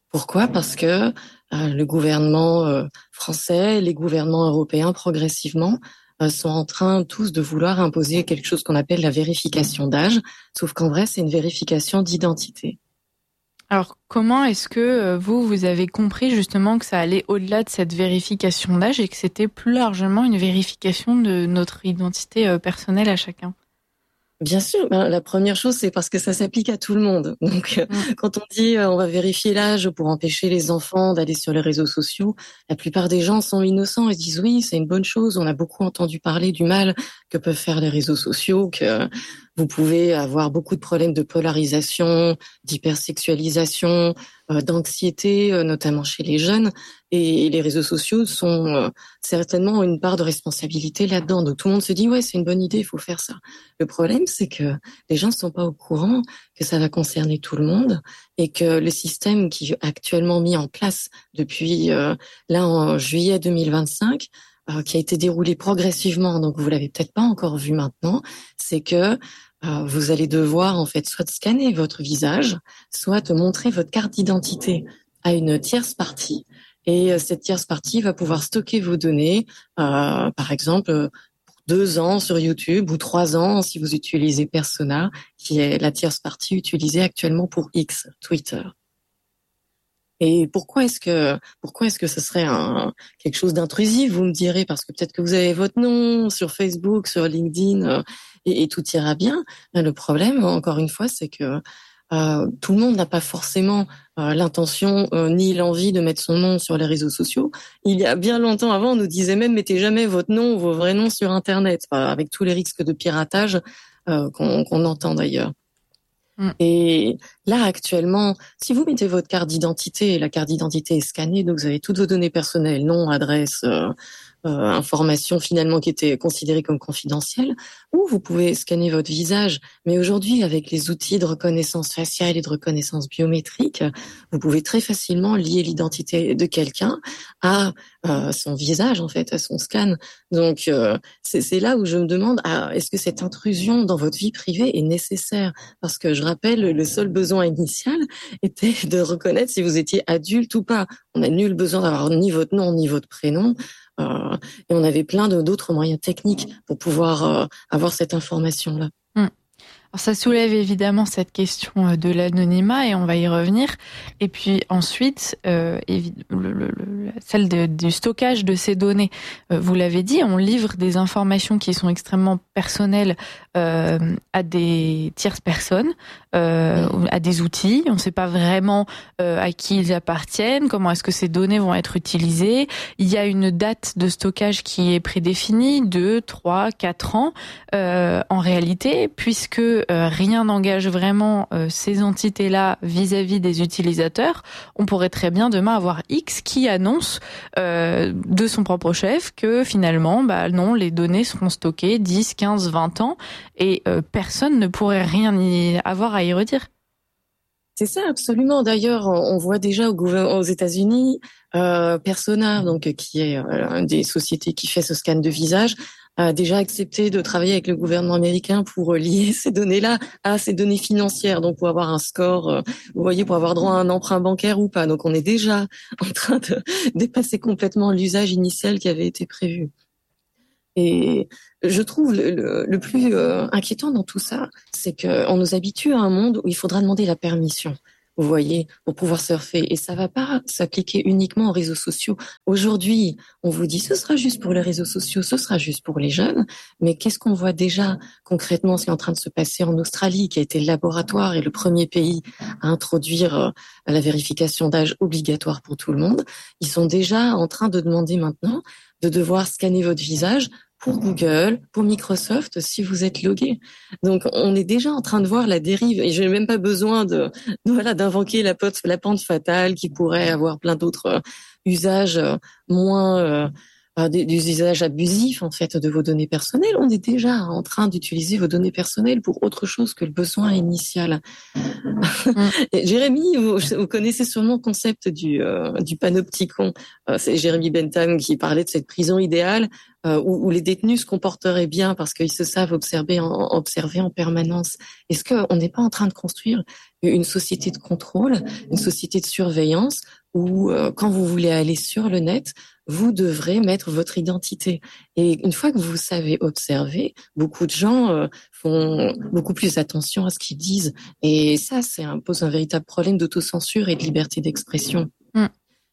Parce que euh, le gouvernement euh, français, les gouvernements européens, progressivement, euh, sont en train tous de vouloir imposer quelque chose qu'on appelle la vérification d'âge, sauf qu'en vrai, c'est une vérification d'identité. Alors, comment est-ce que vous, vous avez compris justement que ça allait au-delà de cette vérification d'âge et que c'était plus largement une vérification de notre identité personnelle à chacun ? Bien sûr, ben, la première chose, c'est parce que ça s'applique à tout le monde. Donc, mmh. quand on dit euh, on va vérifier l'âge pour empêcher les enfants d'aller sur les réseaux sociaux, la plupart des gens sont innocents et disent oui, c'est une bonne chose. On a beaucoup entendu parler du mal que peuvent faire les réseaux sociaux, que vous pouvez avoir beaucoup de problèmes de polarisation, d'hypersexualisation, euh, d'anxiété, euh, notamment chez les jeunes. Et les réseaux sociaux sont euh, certainement une part de responsabilité là-dedans. Donc tout le monde se dit ouais, c'est une bonne idée, il faut faire ça. Le problème, c'est que les gens ne sont pas au courant que ça va concerner tout le monde et que le système qui est actuellement mis en place depuis euh, là en juillet deux mille vingt-cinq, euh, qui a été déroulé progressivement, donc vous l'avez peut-être pas encore vu maintenant, c'est que euh, vous allez devoir en fait soit scanner votre visage, soit montrer votre carte d'identité à une tierce partie. Et cette tierce partie va pouvoir stocker vos données, euh, par exemple, pour deux ans sur YouTube ou trois ans si vous utilisez Persona, qui est la tierce partie utilisée actuellement pour X, Twitter. Et pourquoi est-ce que pourquoi est-ce que ce serait un, quelque chose d'intrusif, vous me direz, parce que peut-être que vous avez votre nom sur Facebook, sur LinkedIn, euh, et, et tout ira bien. Le problème, encore une fois, c'est que Euh, tout le monde n'a pas forcément euh, l'intention euh, ni l'envie de mettre son nom sur les réseaux sociaux. Il y a bien longtemps avant, on nous disait même mettez jamais votre nom ou vos vrais noms sur Internet, euh, avec tous les risques de piratage euh, qu'on, qu'on entend d'ailleurs. Mm. Et là, actuellement, si vous mettez votre carte d'identité, la carte d'identité est scannée, donc vous avez toutes vos données personnelles, nom, adresse, euh, Euh, informations finalement qui étaient considérées comme confidentielles, ou vous pouvez scanner votre visage. Mais aujourd'hui, avec les outils de reconnaissance faciale et de reconnaissance biométrique, vous pouvez très facilement lier l'identité de quelqu'un à euh, son visage, en fait, à son scan. Donc, euh, c'est, c'est là où je me demande, ah, est-ce que cette intrusion dans votre vie privée est nécessaire ? Parce que je rappelle, le seul besoin initial était de reconnaître si vous étiez adulte ou pas. On n'a nul besoin d'avoir ni votre nom ni votre prénom. Euh, et on avait plein de, d'autres moyens techniques pour pouvoir euh, avoir cette information-là. Mmh. Alors ça soulève évidemment cette question de l'anonymat et on va y revenir. Et puis ensuite, euh, le, le, le, celle de, du stockage de ces données. Euh, vous l'avez dit, on livre des informations qui sont extrêmement personnelles euh, à des tierces personnes, euh, mmh. à des outils. On ne sait pas vraiment euh, à qui ils appartiennent, comment est-ce que ces données vont être utilisées. Il y a une date de stockage qui est prédéfinie, deux, trois, quatre ans euh, en réalité, puisque Euh, rien n'engage vraiment euh, ces entités-là vis-à-vis des utilisateurs, on pourrait très bien demain avoir X qui annonce euh, de son propre chef que finalement, bah non, les données seront stockées dix, quinze, vingt ans et euh, personne ne pourrait rien y avoir à y redire. C'est ça, absolument. D'ailleurs, on voit déjà au gouvernement, aux États-Unis, euh, Persona, donc qui est euh, une des sociétés qui fait ce scan de visage, a déjà accepté de travailler avec le gouvernement américain pour lier ces données-là à ces données financières, donc pour avoir un score, euh, vous voyez, pour avoir droit à un emprunt bancaire ou pas. Donc on est déjà en train de dépasser complètement l'usage initial qui avait été prévu. Et je trouve le, le, le plus euh, inquiétant dans tout ça, c'est qu'on nous habitue à un monde où il faudra demander la permission, vous voyez, pour pouvoir surfer. Et ça va pas s'appliquer uniquement aux réseaux sociaux. Aujourd'hui, on vous dit ce sera juste pour les réseaux sociaux, ce sera juste pour les jeunes. Mais qu'est-ce qu'on voit déjà concrètement, ce qui est en train de se passer en Australie, qui a été le laboratoire et le premier pays à introduire euh, la vérification d'âge obligatoire pour tout le monde. Ils sont déjà en train de demander maintenant de devoir scanner votre visage pour Google, pour Microsoft, si vous êtes logué. Donc, on est déjà en train de voir la dérive, et je n'ai même pas besoin de, de voilà, d'invoquer la, pote, la pente fatale qui pourrait avoir plein d'autres euh, usages euh, moins, euh, euh, des, des usages abusifs en fait de vos données personnelles. On est déjà en train d'utiliser vos données personnelles pour autre chose que le besoin initial. Mm. Jérémy, vous, vous connaissez sûrement le concept du, euh, du panopticon. Euh, c'est Jérémy Bentham qui parlait de cette prison idéale euh, où, où les détenus se comporteraient bien parce qu'ils se savent observer en, observer en permanence. Est-ce qu'on n'est pas en train de construire une société de contrôle, une société de surveillance où euh, quand vous voulez aller sur le net, vous devrez mettre votre identité. Et une fois que vous savez observer, beaucoup de gens euh, font beaucoup plus attention à ce qu'ils disent. Et ça, ça pose un véritable problème d'autocensure et de liberté d'expression. Mm.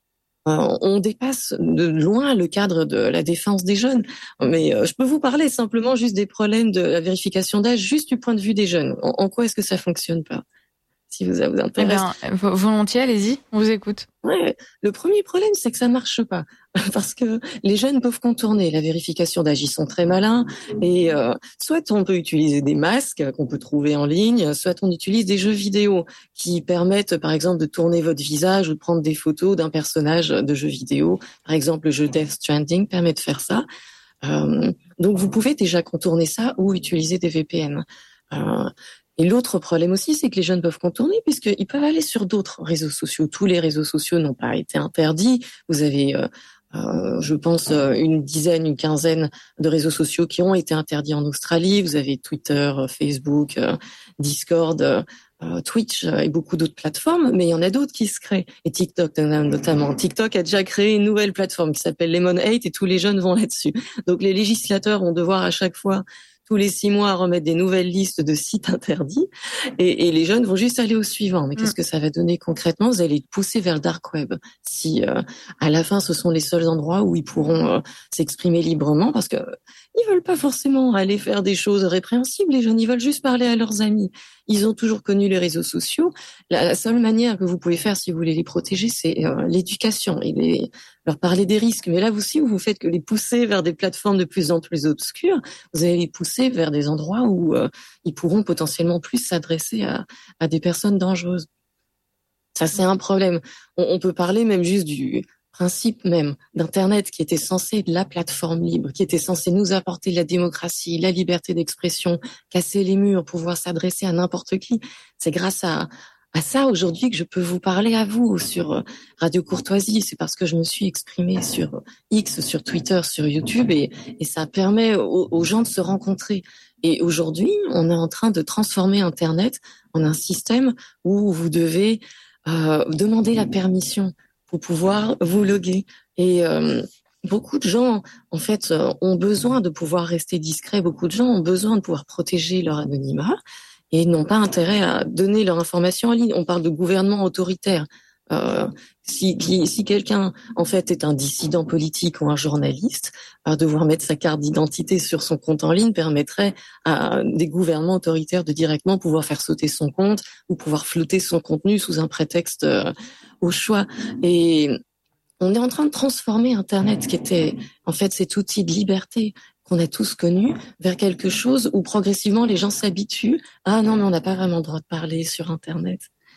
Euh, on dépasse de loin le cadre de la défense des jeunes. Mais euh, je peux vous parler simplement juste des problèmes de la vérification d'âge, juste du point de vue des jeunes. En, en quoi est-ce que ça fonctionne pas ? Si vous, ça vous intéresse. Eh bien, volontiers, allez-y, on vous écoute. Ouais, le premier problème, c'est que ça marche pas. Parce que les jeunes peuvent contourner la vérification d'âge, ils sont très malins. Et euh, soit on peut utiliser des masques qu'on peut trouver en ligne, soit on utilise des jeux vidéo qui permettent, par exemple, de tourner votre visage ou de prendre des photos d'un personnage de jeu vidéo. Par exemple, le jeu Death Stranding permet de faire ça. Euh, donc, vous pouvez déjà contourner ça ou utiliser des V P N. Euh, Et l'autre problème aussi, c'est que les jeunes peuvent contourner puisqu'ils peuvent aller sur d'autres réseaux sociaux. Tous les réseaux sociaux n'ont pas été interdits. Vous avez, euh, euh, je pense, une dizaine, une quinzaine de réseaux sociaux qui ont été interdits en Australie. Vous avez Twitter, Facebook, euh, Discord, euh, Twitch et beaucoup d'autres plateformes, mais il y en a d'autres qui se créent. Et TikTok notamment. TikTok a déjà créé une nouvelle plateforme qui s'appelle Lemon eight et tous les jeunes vont là-dessus. Donc les législateurs vont devoir à chaque fois tous les six mois remettre des nouvelles listes de sites interdits et, et les jeunes vont juste aller au suivant. Mais qu'est-ce que ça va donner concrètement ? Vous allez pousser vers le dark web. Si euh, à la fin ce sont les seuls endroits où ils pourront euh, s'exprimer librement, parce que ils veulent pas forcément aller faire des choses répréhensibles. Les jeunes, ils veulent juste parler à leurs amis. Ils ont toujours connu les réseaux sociaux. La, la seule manière que vous pouvez faire si vous voulez les protéger, c'est euh, l'éducation et les, leur parler des risques. Mais là aussi, vous faites que les pousser vers des plateformes de plus en plus obscures. Vous allez les pousser vers des endroits où euh, ils pourront potentiellement plus s'adresser à, à des personnes dangereuses. Ça, c'est un problème. On, on peut parler même juste du principe même d'Internet qui était censé être la plateforme libre, qui était censé nous apporter la démocratie, la liberté d'expression, casser les murs, pouvoir s'adresser à n'importe qui. C'est grâce à à ça aujourd'hui que je peux vous parler à vous sur Radio Courtoisie. C'est parce que je me suis exprimée sur X, sur Twitter, sur YouTube et, et ça permet aux, aux gens de se rencontrer. Et aujourd'hui, on est en train de transformer Internet en un système où vous devez euh, demander la permission pour pouvoir vous loguer. Et euh, beaucoup de gens, en fait, ont besoin de pouvoir rester discrets. Beaucoup de gens ont besoin de pouvoir protéger leur anonymat et n'ont pas intérêt à donner leur information en ligne. On parle de gouvernement autoritaire. Euh, si, qui, si quelqu'un, en fait, est un dissident politique ou un journaliste, euh, devoir mettre sa carte d'identité sur son compte en ligne permettrait à des gouvernements autoritaires de directement pouvoir faire sauter son compte ou pouvoir flouter son contenu sous un prétexte euh, au choix. Et on est en train de transformer Internet, qui était, en fait, cet outil de liberté qu'on a tous connu, vers quelque chose où progressivement les gens s'habituent. Ah non, mais on n'a pas vraiment le droit de parler sur Internet.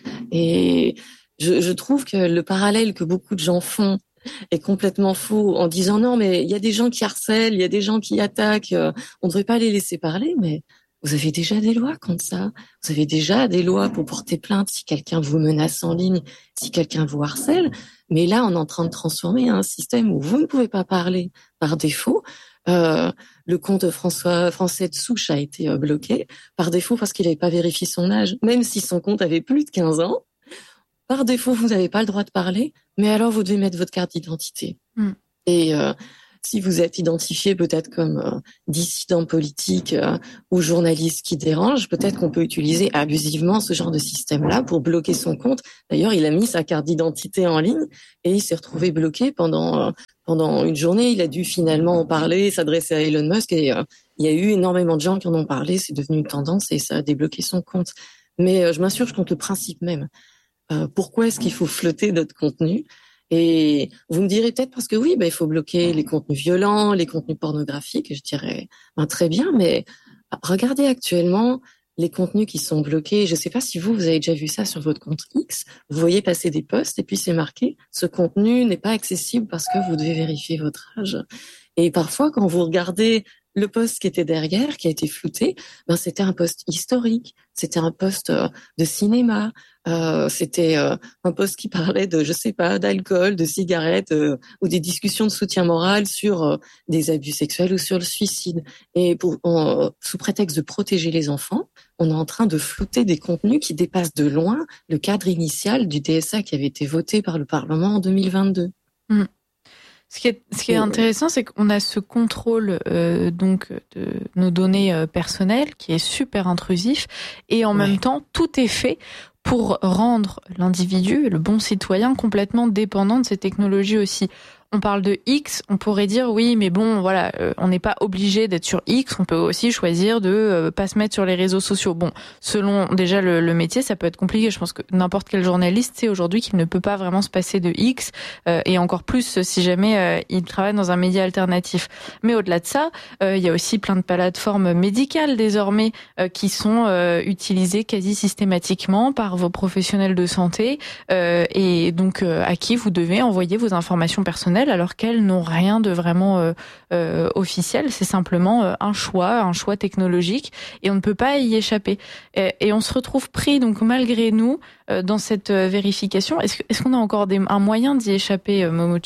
Et je, je trouve que le parallèle que beaucoup de gens font est complètement faux en disant non, mais il y a des gens qui harcèlent, il y a des gens qui attaquent, on ne devrait pas les laisser parler, mais vous avez déjà des lois contre ça. Vous avez déjà des lois pour porter plainte si quelqu'un vous menace en ligne, si quelqu'un vous harcèle. Mais là, on est en train de transformer un système où vous ne pouvez pas parler par défaut. Euh, le compte François Français de Souche a été euh, bloqué par défaut parce qu'il n'avait pas vérifié son âge, même si son compte avait plus de quinze ans. Par défaut, vous n'avez pas le droit de parler, mais alors vous devez mettre votre carte d'identité. Mm. Et euh, si vous êtes identifié peut-être comme euh, dissident politique euh, ou journaliste qui dérange, peut-être qu'on peut utiliser abusivement ce genre de système-là pour bloquer son compte. D'ailleurs, il a mis sa carte d'identité en ligne et il s'est retrouvé bloqué pendant euh, pendant une journée. Il a dû finalement en parler, s'adresser à Elon Musk et euh, il y a eu énormément de gens qui en ont parlé. C'est devenu une tendance et ça a débloqué son compte. Mais euh, je m'insurge contre le principe même. Euh, pourquoi est-ce qu'il faut flotter notre contenu? Et vous me direz peut-être parce que oui, bah, il faut bloquer les contenus violents, les contenus pornographiques. Je dirais ben, très bien, mais regardez actuellement les contenus qui sont bloqués. Je ne sais pas si vous, vous avez déjà vu ça sur votre compte X. Vous voyez passer des posts et puis c'est marqué « Ce contenu n'est pas accessible parce que vous devez vérifier votre âge ». Et parfois, quand vous regardez le post qui était derrière, qui a été flouté, ben c'était un post historique, c'était un post euh, de cinéma, euh, c'était euh, un post qui parlait de, je sais pas, d'alcool, de cigarettes euh, ou des discussions de soutien moral sur euh, des abus sexuels ou sur le suicide. Et pour, on, sous prétexte de protéger les enfants, on est en train de flouter des contenus qui dépassent de loin le cadre initial du D S A qui avait été voté par le Parlement en deux mille vingt-deux. Mmh. Ce qui est, ce qui est intéressant, c'est qu'on a ce contrôle euh, donc de nos données euh, personnelles qui est super intrusif et en ouais. même temps, tout est fait pour rendre l'individu, le bon citoyen, complètement dépendant de ces technologies aussi. On parle de X, on pourrait dire oui, mais bon, voilà, euh, on n'est pas obligé d'être sur X. On peut aussi choisir de euh, pas se mettre sur les réseaux sociaux. Bon, selon déjà le, le métier, ça peut être compliqué. Je pense que n'importe quel journaliste sait aujourd'hui qu'il ne peut pas vraiment se passer de X, euh, et encore plus si jamais euh, il travaille dans un média alternatif. Mais au-delà de ça, euh, il y a aussi plein de plateformes médicales désormais euh, qui sont euh, utilisées quasi systématiquement par vos professionnels de santé, euh, et donc euh, à qui vous devez envoyer vos informations personnelles, alors qu'elles n'ont rien de vraiment euh, euh, officiel. C'est simplement euh, un choix, un choix technologique, et on ne peut pas y échapper. Et, et on se retrouve pris, donc malgré nous, euh, dans cette euh, vérification. Est-ce, est-ce qu'on a encore des, un moyen d'y échapper, euh, Momochi ?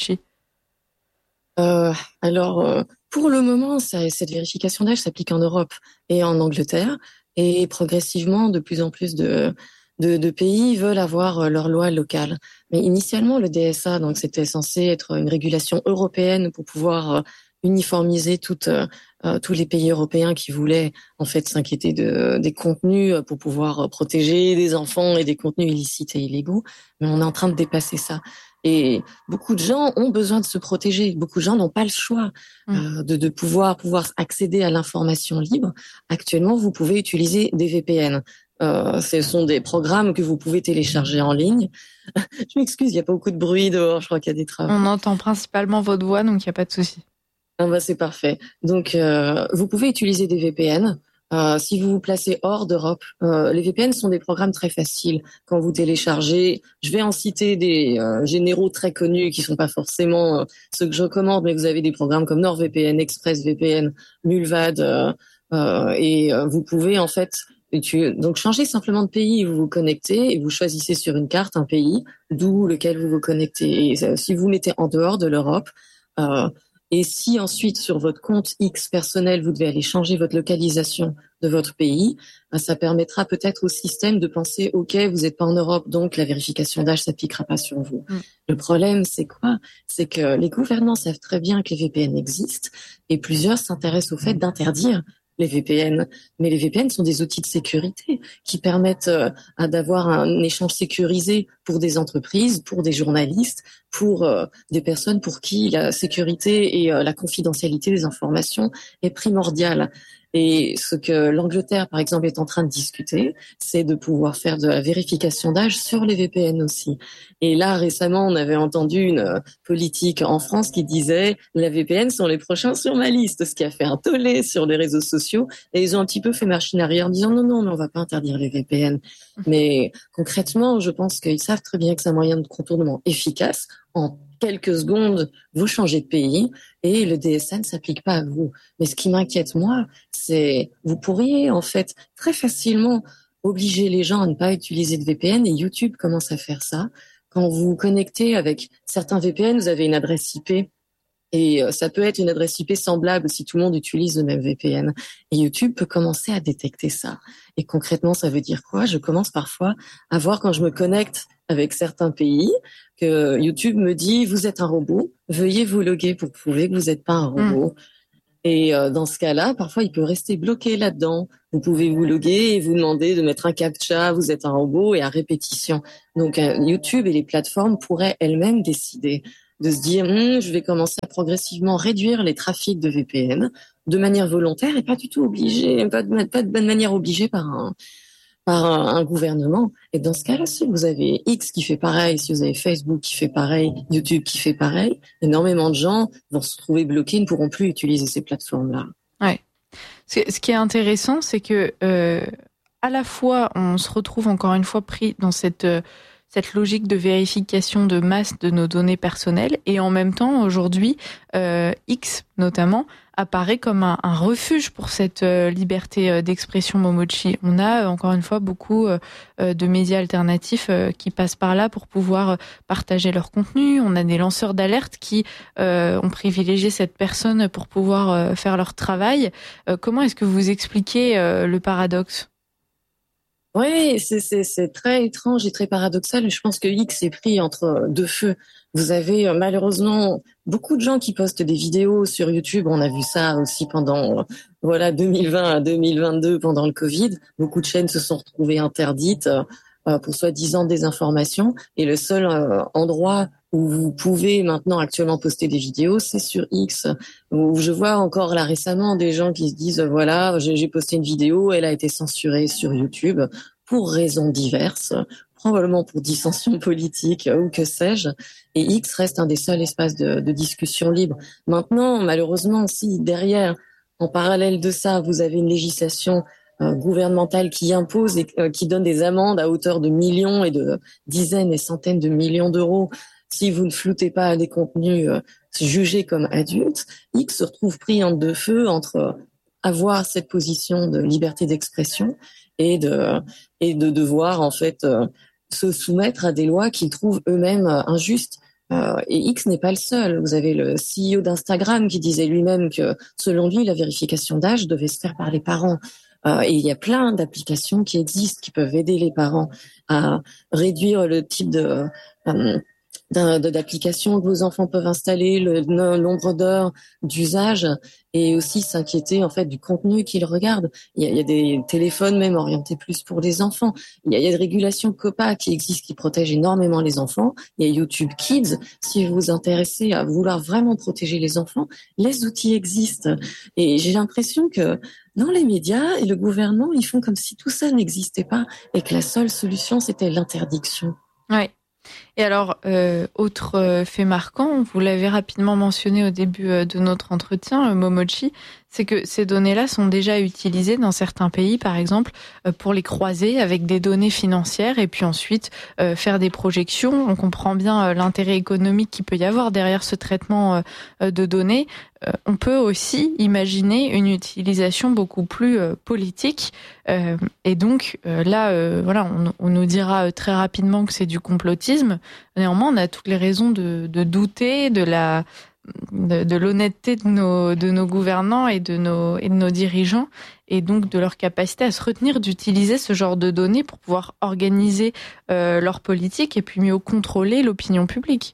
euh, Alors, euh, pour le moment, ça, cette vérification d'âge s'applique en Europe et en Angleterre, et progressivement, de plus en plus de De, de pays veulent avoir leur loi locale. Mais initialement, le D S A, donc c'était censé être une régulation européenne pour pouvoir uniformiser toutes, euh, tous les pays européens qui voulaient en fait s'inquiéter de, des contenus pour pouvoir protéger des enfants et des contenus illicites et illégaux. Mais on est en train de dépasser ça. Et beaucoup de gens ont besoin de se protéger. Beaucoup de gens n'ont pas le choix euh, de, de pouvoir, pouvoir accéder à l'information libre. Actuellement, vous pouvez utiliser des V P N. Euh, ce sont des programmes que vous pouvez télécharger en ligne. Je m'excuse, il n'y a pas beaucoup de bruit dehors, je crois qu'il y a des travaux. On entend principalement votre voix, donc il n'y a pas de souci. Ah bah c'est parfait. Donc, euh, vous pouvez utiliser des V P N. Euh, si vous vous placez hors d'Europe, euh, les V P N sont des programmes très faciles. Quand vous téléchargez, je vais en citer des euh, généraux très connus qui sont pas forcément euh, ceux que je recommande, mais vous avez des programmes comme NordVPN, ExpressVPN, Mulvad, euh, euh, et euh, vous pouvez en fait Et tu, donc, changez simplement de pays, vous vous connectez et vous choisissez sur une carte un pays d'où lequel vous vous connectez. Et si vous mettez en dehors de l'Europe, euh, et si ensuite sur votre compte X personnel, vous devez aller changer votre localisation de votre pays, ben, ça permettra peut-être au système de penser, OK, vous n'êtes pas en Europe, donc la vérification d'âge s'appliquera pas sur vous. Mm. Le problème, c'est quoi? C'est que les gouvernants savent très bien que les V P N existent et plusieurs s'intéressent au fait d'interdire les V P N. Mais les V P N sont des outils de sécurité qui permettent euh, d'avoir un échange sécurisé pour des entreprises, pour des journalistes, pour euh, des personnes pour qui la sécurité et euh, la confidentialité des informations est primordiale. Et ce que l'Angleterre, par exemple, est en train de discuter, c'est de pouvoir faire de la vérification d'âge sur les V P N aussi. Et là, récemment, on avait entendu une politique en France qui disait « les V P N sont les prochains sur ma liste », ce qui a fait un tollé sur les réseaux sociaux. Et ils ont un petit peu fait machine arrière en disant « non, non, mais on va pas interdire les V P N ». Mais concrètement, je pense qu'ils savent très bien que c'est un moyen de contournement efficace en quelques secondes, vous changez de pays et le D S A ne s'applique pas à vous. Mais ce qui m'inquiète, moi, c'est vous pourriez en fait très facilement obliger les gens à ne pas utiliser de V P N, et YouTube commence à faire ça. Quand vous vous connectez avec certains V P N, vous avez une adresse I P, et ça peut être une adresse I P semblable si tout le monde utilise le même V P N. Et YouTube peut commencer à détecter ça. Et concrètement, ça veut dire quoi? Je commence parfois à voir, quand je me connecte avec certains pays, que YouTube me dit « Vous êtes un robot, veuillez vous loguer pour prouver que vous n'êtes pas un robot. Mmh. » Et euh, dans ce cas-là, parfois, il peut rester bloqué là-dedans. Vous pouvez vous loguer et vous demander de mettre un captcha, vous êtes un robot, et à répétition. Donc, euh, YouTube et les plateformes pourraient elles-mêmes décider de se dire hm, « Je vais commencer à progressivement réduire les trafics de V P N de manière volontaire et pas du tout obligé, pas de, pas de bonne manière obligée par un, par un, un gouvernement. » Et dans ce cas-là, si vous avez X qui fait pareil, si vous avez Facebook qui fait pareil, YouTube qui fait pareil, énormément de gens vont se trouver bloqués, ne pourront plus utiliser ces plateformes-là. Ouais. Ce qui est intéressant, c'est que euh, à la fois, on se retrouve encore une fois pris dans cette euh, cette logique de vérification de masse de nos données personnelles, et en même temps, aujourd'hui, euh, X notamment apparaît comme un, un refuge pour cette euh, liberté euh, d'expression, Momochi. On a euh, encore une fois beaucoup euh, de médias alternatifs euh, qui passent par là pour pouvoir euh, partager leur contenu. On a des lanceurs d'alerte qui euh, ont privilégié cette personne pour pouvoir euh, faire leur travail. Euh, comment est-ce que vous expliquez euh, le paradoxe ? Oui, c'est, c'est, c'est très étrange et très paradoxal. Je pense que X est pris entre deux feux. Vous avez euh, malheureusement beaucoup de gens qui postent des vidéos sur YouTube. On a vu ça aussi pendant, euh, voilà, deux mille vingt à deux mille vingt-deux, pendant le Covid. Beaucoup de chaînes se sont retrouvées interdites euh, pour soi-disant désinformation. Et le seul euh, endroit où vous pouvez maintenant actuellement poster des vidéos, c'est sur X. Où je vois encore là récemment des gens qui se disent, voilà, j'ai, j'ai posté une vidéo, elle a été censurée sur YouTube pour raisons diverses, probablement pour dissension politique ou que sais-je. Et X reste un des seuls espaces de, de discussion libre. Maintenant, malheureusement, si derrière, en parallèle de ça, vous avez une législation euh, gouvernementale qui impose et euh, qui donne des amendes à hauteur de millions et de dizaines et centaines de millions d'euros si vous ne floutez pas des contenus euh, jugés comme adultes, X se retrouve pris entre deux feux, entre euh, avoir cette position de liberté d'expression et de et de devoir en fait euh, se soumettre à des lois qu'ils trouvent eux-mêmes euh, injustes. Euh, et X n'est pas le seul. Vous avez le C E O d'Instagram qui disait lui-même que selon lui, la vérification d'âge devait se faire par les parents. Euh, et il y a plein d'applications qui existent qui peuvent aider les parents à réduire le type de euh, d'applications que vos enfants peuvent installer, le nombre d'heures d'usage, et aussi s'inquiéter en fait du contenu qu'ils regardent. Il y, a, il y a des téléphones même orientés plus pour les enfants. Il y a, il y a des régulations COPPA qui existent qui protègent énormément les enfants. Il y a YouTube Kids. Si vous vous intéressez à vouloir vraiment protéger les enfants, les outils existent. Et j'ai l'impression que dans les médias et le gouvernement, ils font comme si tout ça n'existait pas et que la seule solution, c'était l'interdiction. Ouais. Et alors, euh, autre euh, fait marquant, vous l'avez rapidement mentionné au début euh, de notre entretien, euh, Momochi, c'est que ces données-là sont déjà utilisées dans certains pays, par exemple, euh, pour les croiser avec des données financières et puis ensuite euh, faire des projections. On comprend bien euh, l'intérêt économique qu'il peut y avoir derrière ce traitement euh, de données. Euh, on peut aussi imaginer une utilisation beaucoup plus euh, politique. Euh, et donc, euh, là, euh, voilà, on, on nous dira euh, très rapidement que c'est du complotisme. Néanmoins, on a toutes les raisons de, de douter de la de, de l'honnêteté de nos de nos gouvernants et de nos et de nos dirigeants, et donc de leur capacité à se retenir d'utiliser ce genre de données pour pouvoir organiser euh, leur politique et puis mieux contrôler l'opinion publique.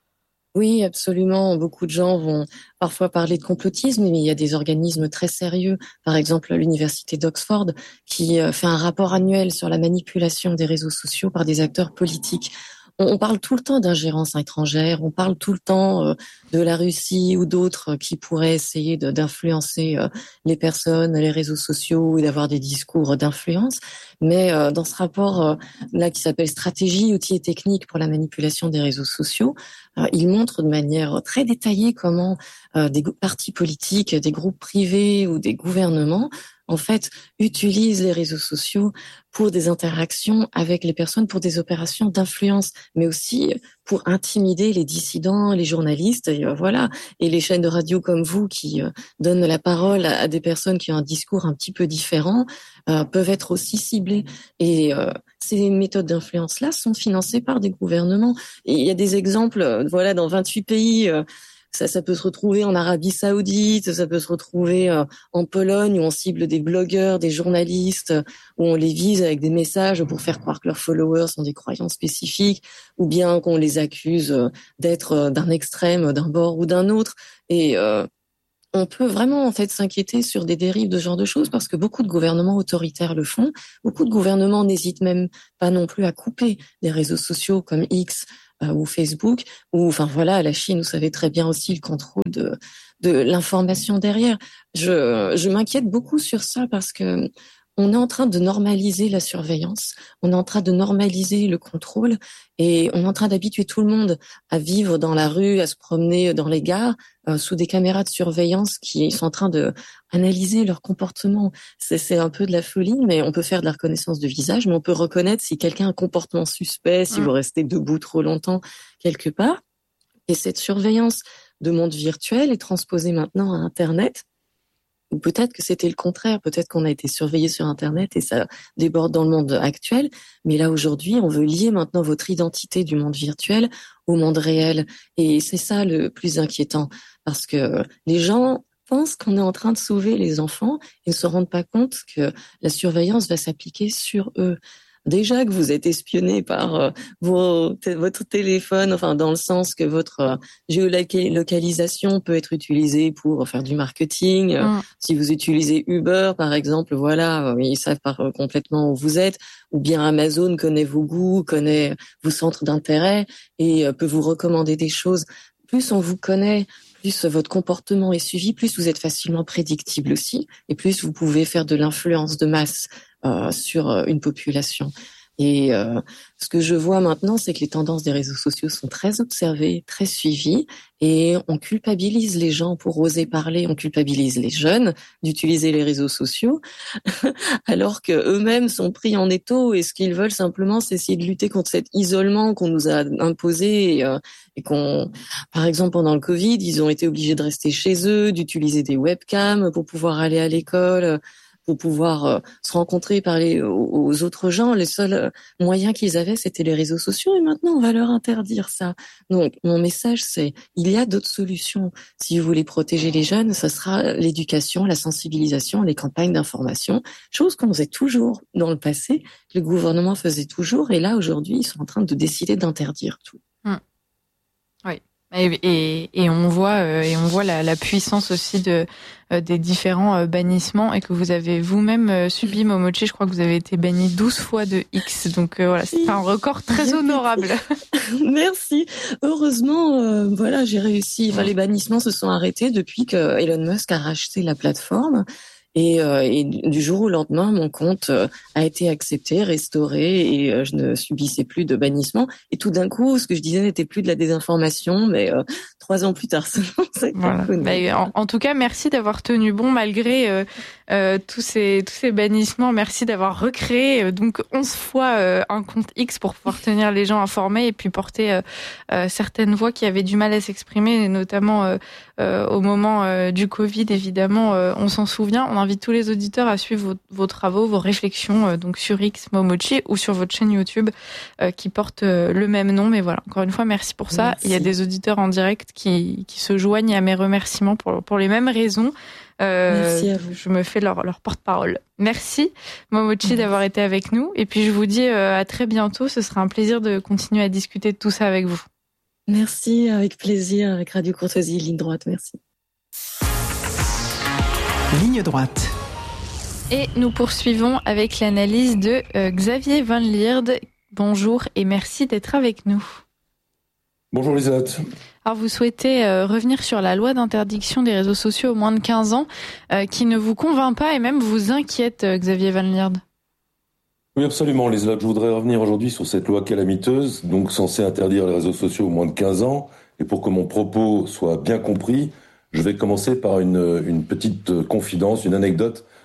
Oui, absolument. Beaucoup de gens vont parfois parler de complotisme, mais il y a des organismes très sérieux. Par exemple, l'université d'Oxford, qui fait un rapport annuel sur la manipulation des réseaux sociaux par des acteurs politiques. On parle tout le temps d'ingérence étrangère, on parle tout le temps euh, de la Russie ou d'autres qui pourraient essayer de, d'influencer euh, les personnes, les réseaux sociaux et d'avoir des discours d'influence. Mais euh, dans ce rapport euh, là qui s'appelle Stratégie, outils et techniques pour la manipulation des réseaux sociaux, euh, il montre de manière très détaillée comment euh, des partis politiques, des groupes privés ou des gouvernements en fait, utilisent les réseaux sociaux pour des interactions avec les personnes, pour des opérations d'influence, mais aussi pour intimider les dissidents, les journalistes, et euh, voilà, et les chaînes de radio comme vous qui euh, donnent la parole à, à des personnes qui ont un discours un petit peu différent, euh, peuvent être aussi ciblées. Et euh, ces méthodes d'influence-là sont financées par des gouvernements. Et il y a des exemples, euh, voilà, dans vingt-huit pays. Euh, Ça, ça peut se retrouver en Arabie Saoudite, ça peut se retrouver euh, en Pologne où on cible des blogueurs, des journalistes, où on les vise avec des messages pour faire croire que leurs followers ont des croyances spécifiques, ou bien qu'on les accuse d'être d'un extrême, d'un bord ou d'un autre. Et euh, on peut vraiment en fait s'inquiéter sur des dérives de ce genre de choses parce que beaucoup de gouvernements autoritaires le font. Beaucoup de gouvernements n'hésitent même pas non plus à couper des réseaux sociaux comme X, Euh, ou Facebook, ou enfin voilà, la Chine, vous savez très bien aussi le contrôle de de l'information derrière. Je je m'inquiète beaucoup sur ça parce que on est en train de normaliser la surveillance, on est en train de normaliser le contrôle et on est en train d'habituer tout le monde à vivre dans la rue, à se promener dans les gares euh, sous des caméras de surveillance qui sont en train de analyser leur comportement. C'est, c'est un peu de la folie, mais on peut faire de la reconnaissance de visage, mais on peut reconnaître si quelqu'un a un comportement suspect, si vous restez debout trop longtemps quelque part. Et cette surveillance de monde virtuel est transposée maintenant à Internet. Ou peut-être que c'était le contraire, peut-être qu'on a été surveillé sur Internet et ça déborde dans le monde actuel. Mais là, aujourd'hui, on veut lier maintenant votre identité du monde virtuel au monde réel. Et c'est ça le plus inquiétant, parce que les gens pensent qu'on est en train de sauver les enfants et ne se rendent pas compte que la surveillance va s'appliquer sur eux. Déjà que vous êtes espionné par euh, vos, t- votre téléphone, enfin dans le sens que votre euh, géolocalisation peut être utilisée pour faire du marketing. Mm. Si vous utilisez Uber, par exemple, voilà, euh, ils savent par, euh, complètement où vous êtes. Ou bien Amazon connaît vos goûts, connaît vos centres d'intérêt et euh, peut vous recommander des choses. Plus on vous connaît, plus votre comportement est suivi, plus vous êtes facilement prédictible aussi, et plus vous pouvez faire de l'influence de masse euh, sur une population. Et euh, ce que je vois maintenant, c'est que les tendances des réseaux sociaux sont très observées, très suivies, et on culpabilise les gens pour oser parler, on culpabilise les jeunes d'utiliser les réseaux sociaux, alors que eux-mêmes sont pris en étau, et ce qu'ils veulent simplement, c'est essayer de lutter contre cet isolement qu'on nous a imposé, et, euh, et qu'on, par exemple, pendant le Covid, ils ont été obligés de rester chez eux, d'utiliser des webcams pour pouvoir aller à l'école, pour pouvoir euh, se rencontrer, parler aux, aux autres gens. Les seuls moyens qu'ils avaient, c'était les réseaux sociaux, et maintenant, on va leur interdire ça. Donc, mon message, c'est, il y a d'autres solutions. Si vous voulez protéger les jeunes, ça sera l'éducation, la sensibilisation, les campagnes d'information, chose qu'on faisait toujours dans le passé, que le gouvernement faisait toujours, et là, aujourd'hui, ils sont en train de décider d'interdire tout. Hum. Oui. Et, et, et on voit euh, et on voit la, la puissance aussi de euh, des différents euh, bannissements, et que vous avez vous-même euh, subi, Momochi. Je crois que vous avez été banni douze fois de X, donc euh, voilà, c'est un record très honorable. Merci. Heureusement, euh, voilà, j'ai réussi. Enfin, les bannissements se sont arrêtés depuis que Elon Musk a racheté la plateforme. Et, euh, et du jour au lendemain, mon compte euh, a été accepté, restauré, et euh, je ne subissais plus de bannissement. Et tout d'un coup, ce que je disais n'était plus de la désinformation, mais euh, trois ans plus tard, c'est voilà. Bah, en, en tout cas, merci d'avoir tenu bon malgré euh, euh, tous ces tous ces bannissements. Merci d'avoir recréé euh, donc onze fois euh, un compte X pour pouvoir tenir les gens informés et puis porter euh, euh, certaines voix qui avaient du mal à s'exprimer, notamment euh, euh, au moment euh, du Covid. Évidemment, euh, on s'en souvient. On invite tous les auditeurs à suivre vos, vos travaux, vos réflexions, euh, donc sur X Momochi ou sur votre chaîne YouTube euh, qui porte euh, le même nom. Mais voilà, encore une fois, merci pour ça. Merci. Il y a des auditeurs en direct qui qui se joignent à mes remerciements pour pour les mêmes raisons. Euh, Merci à vous. Je me fais leur, leur porte-parole. Merci, Momochi, Merci. d'avoir été avec nous. Et puis, je vous dis euh, à très bientôt. Ce sera un plaisir de continuer à discuter de tout ça avec vous. Merci, avec plaisir, avec Radio Courtoisie, Ligne Droite. Merci. Ligne Droite. Et nous poursuivons avec l'analyse de euh, Xavier Van Lierde. Bonjour et merci d'être avec nous. Bonjour Liselotte. Alors vous souhaitez euh, revenir sur la loi d'interdiction des réseaux sociaux aux moins de quinze ans euh, qui ne vous convainc pas et même vous inquiète, euh, Xavier Van Lierde. Oui, absolument Liselotte. Je voudrais revenir aujourd'hui sur cette loi calamiteuse, donc censée interdire les réseaux sociaux aux moins de quinze ans. Et pour que mon propos soit bien compris, je vais commencer par une, une petite confidence, une anecdote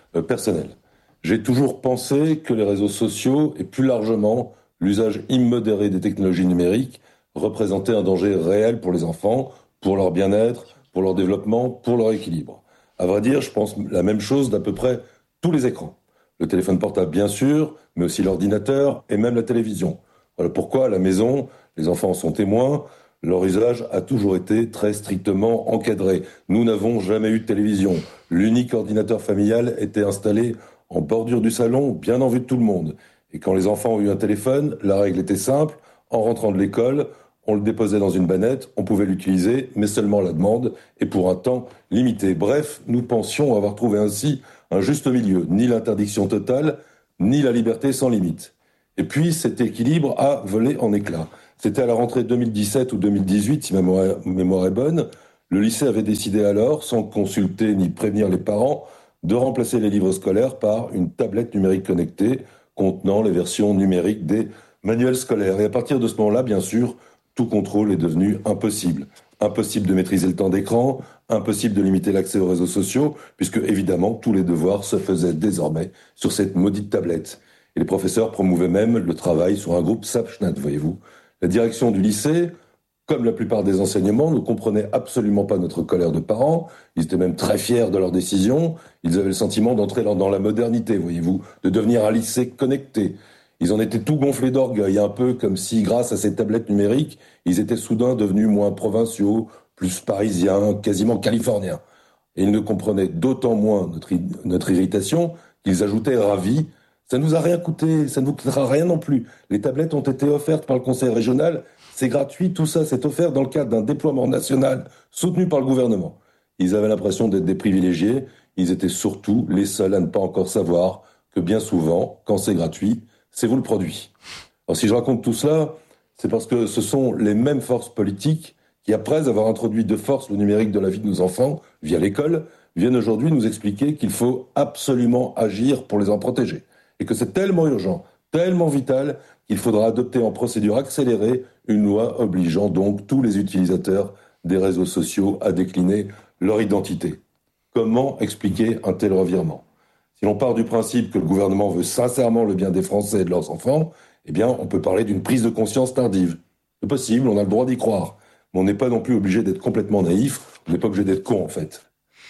euh, personnel. J'ai toujours pensé que les réseaux sociaux et plus largement l'usage immodéré des technologies numériques représentait un danger réel pour les enfants, pour leur bien-être, pour leur développement, pour leur équilibre. À vrai dire, je pense la même chose d'à peu près tous les écrans. Le téléphone portable, bien sûr, mais aussi l'ordinateur et même la télévision. Voilà pourquoi, à la maison, les enfants en sont témoins, leur usage a toujours été très strictement encadré. Nous n'avons jamais eu de télévision. L'unique ordinateur familial était installé en bordure du salon, bien en vue de tout le monde. Et quand les enfants ont eu un téléphone, la règle était simple. En rentrant de l'école, on le déposait dans une bannette, on pouvait l'utiliser, mais seulement à la demande et pour un temps limité. Bref, nous pensions avoir trouvé ainsi un juste milieu, ni l'interdiction totale, ni la liberté sans limite. Et puis, cet équilibre a volé en éclats. C'était à la rentrée deux mille dix-sept ou deux mille dix-huit, si ma mémoire est bonne. Le lycée avait décidé alors, sans consulter ni prévenir les parents, de remplacer les livres scolaires par une tablette numérique connectée contenant les versions numériques des manuels scolaires. Et à partir de ce moment-là, bien sûr, tout contrôle est devenu impossible. Impossible de maîtriser le temps d'écran, impossible de limiter l'accès aux réseaux sociaux, puisque évidemment tous les devoirs se faisaient désormais sur cette maudite tablette. Et les professeurs promouvaient même le travail sur un groupe Snapchat, voyez-vous. La direction du lycée, comme la plupart des enseignements, ne comprenaient absolument pas notre colère de parents. Ils étaient même très fiers de leur décision. Ils avaient le sentiment d'entrer dans la modernité, voyez-vous, de devenir un lycée connecté. Ils en étaient tout gonflés d'orgueil, un peu comme si, grâce à ces tablettes numériques, ils étaient soudain devenus moins provinciaux, plus parisiens, quasiment californiens. Et ils ne comprenaient d'autant moins notre, notre irritation qu'ils ajoutaient ravis. Ça nous a rien coûté, ça ne nous coûtera rien non plus. Les tablettes ont été offertes par le conseil régional, c'est gratuit, tout ça c'est offert dans le cadre d'un déploiement national soutenu par le gouvernement. Ils avaient l'impression d'être des privilégiés, ils étaient surtout les seuls à ne pas encore savoir que bien souvent, quand c'est gratuit, c'est vous le produit. Alors si je raconte tout cela, c'est parce que ce sont les mêmes forces politiques qui, après avoir introduit de force le numérique de la vie de nos enfants, via l'école, viennent aujourd'hui nous expliquer qu'il faut absolument agir pour les en protéger. Et que c'est tellement urgent, tellement vital, qu'il faudra adopter en procédure accélérée une loi obligeant donc tous les utilisateurs des réseaux sociaux à décliner leur identité. Comment expliquer un tel revirement ? Si l'on part du principe que le gouvernement veut sincèrement le bien des Français et de leurs enfants, eh bien, on peut parler d'une prise de conscience tardive. C'est possible, on a le droit d'y croire. Mais on n'est pas non plus obligé d'être complètement naïf, on n'est pas obligé d'être con, en fait.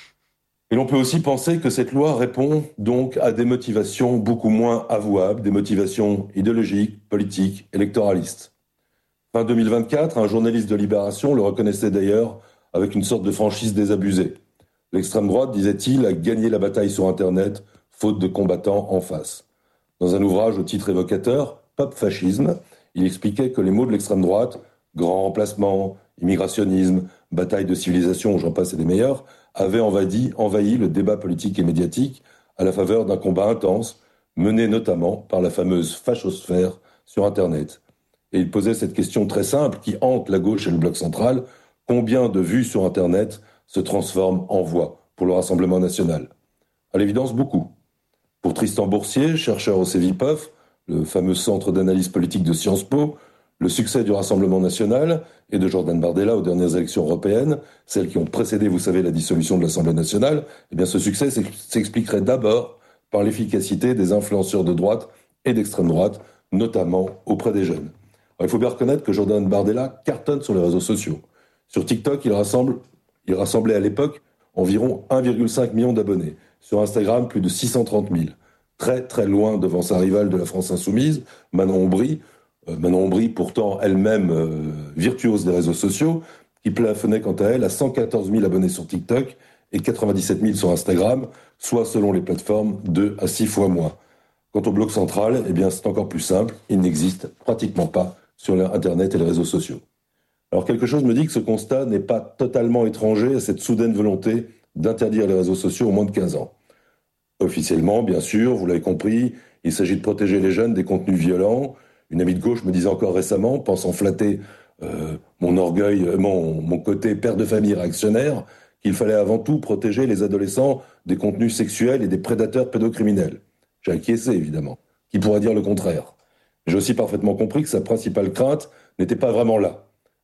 Et l'on peut aussi penser que cette loi répond donc à des motivations beaucoup moins avouables, des motivations idéologiques, politiques, électoralistes. Fin deux mille vingt-quatre, un journaliste de Libération le reconnaissait d'ailleurs avec une sorte de franchise désabusée. L'extrême droite, disait-il, a gagné la bataille sur Internet, faute de combattants en face. Dans un ouvrage au titre évocateur, Pop Fascisme, il expliquait que les mots de l'extrême droite, grand remplacement, immigrationnisme, bataille de civilisation, j'en passe et des meilleurs, avaient envahi, envahi le débat politique et médiatique à la faveur d'un combat intense, mené notamment par la fameuse fachosphère sur Internet. Et il posait cette question très simple qui hante la gauche et le bloc central, combien de vues sur Internet se transforment en voix pour le Rassemblement national ? À l'évidence, beaucoup. Pour Tristan Boursier, chercheur au CEVIPOF, le fameux centre d'analyse politique de Sciences Po, le succès du Rassemblement national et de Jordan Bardella aux dernières élections européennes, celles qui ont précédé, vous savez, la dissolution de l'Assemblée nationale, eh bien ce succès s'expliquerait d'abord par l'efficacité des influenceurs de droite et d'extrême droite, notamment auprès des jeunes. Alors, il faut bien reconnaître que Jordan Bardella cartonne sur les réseaux sociaux. Sur TikTok, il, rassemble, il rassemblait à l'époque environ un virgule cinq million d'abonnés. Sur Instagram, plus de six cent trente mille. Très très loin devant sa rivale de la France insoumise, Manon Ombry, euh, Manon Ombry pourtant elle-même euh, virtuose des réseaux sociaux, qui plafonnait quant à elle à cent quatorze mille abonnés sur TikTok et quatre-vingt-dix-sept mille sur Instagram, soit selon les plateformes deux à six fois moins. Quant au bloc central, eh bien c'est encore plus simple, il n'existe pratiquement pas sur Internet et les réseaux sociaux. Alors quelque chose me dit que ce constat n'est pas totalement étranger à cette soudaine volonté d'interdire les réseaux sociaux aux moins de quinze ans. Officiellement, bien sûr, vous l'avez compris, il s'agit de protéger les jeunes des contenus violents. Une amie de gauche me disait encore récemment, pensant flatter euh, mon orgueil, mon, mon côté père de famille réactionnaire, qu'il fallait avant tout protéger les adolescents des contenus sexuels et des prédateurs pédocriminels. J'ai acquiescé, évidemment. Qui pourrait dire le contraire ? J'ai aussi parfaitement compris que sa principale crainte n'était pas vraiment là.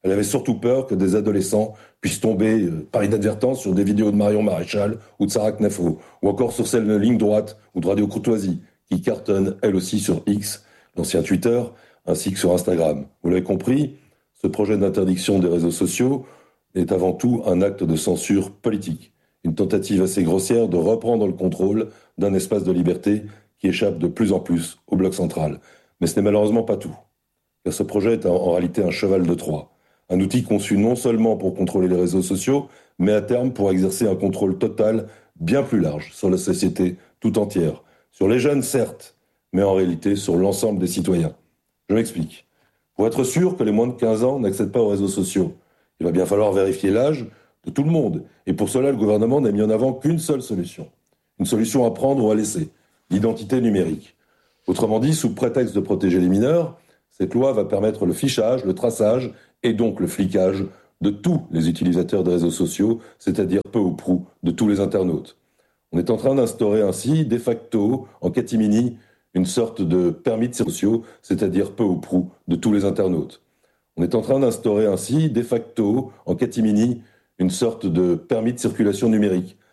Elle avait surtout peur que des adolescents puissent tomber euh, par inadvertance sur des vidéos de Marion Maréchal ou de Sarah Knafo, ou encore sur celles de Ligne Droite ou de Radio Courtoisie, qui cartonnent elle aussi sur X, l'ancien Twitter, ainsi que sur Instagram. Vous l'avez compris, ce projet d'interdiction des réseaux sociaux est avant tout un acte de censure politique, une tentative assez grossière de reprendre le contrôle d'un espace de liberté qui échappe de plus en plus au bloc central. Mais ce n'est malheureusement pas tout, car ce projet est en réalité un cheval de Troie, un outil conçu non seulement pour contrôler les réseaux sociaux, mais à terme pour exercer un contrôle total bien plus large sur la société tout entière, sur les jeunes certes, mais en réalité sur l'ensemble des citoyens. Je m'explique. Pour être sûr que les moins de quinze ans n'accèdent pas aux réseaux sociaux, il va bien falloir vérifier l'âge de tout le monde. Et pour cela, le gouvernement n'a mis en avant qu'une seule solution. Une solution à prendre ou à laisser. L'identité numérique. Autrement dit, sous prétexte de protéger les mineurs, cette loi va permettre le fichage, le traçage et donc le flicage de tous les utilisateurs des réseaux sociaux, c'est-à-dire peu ou prou de tous les internautes. On est en train d'instaurer ainsi, de facto, en catimini, une sorte de permis de sociaux, c'est-à-dire peu ou prou de tous les internautes. On est en train d'instaurer ainsi, de facto, en catimini, une sorte de permis de circulation numérique,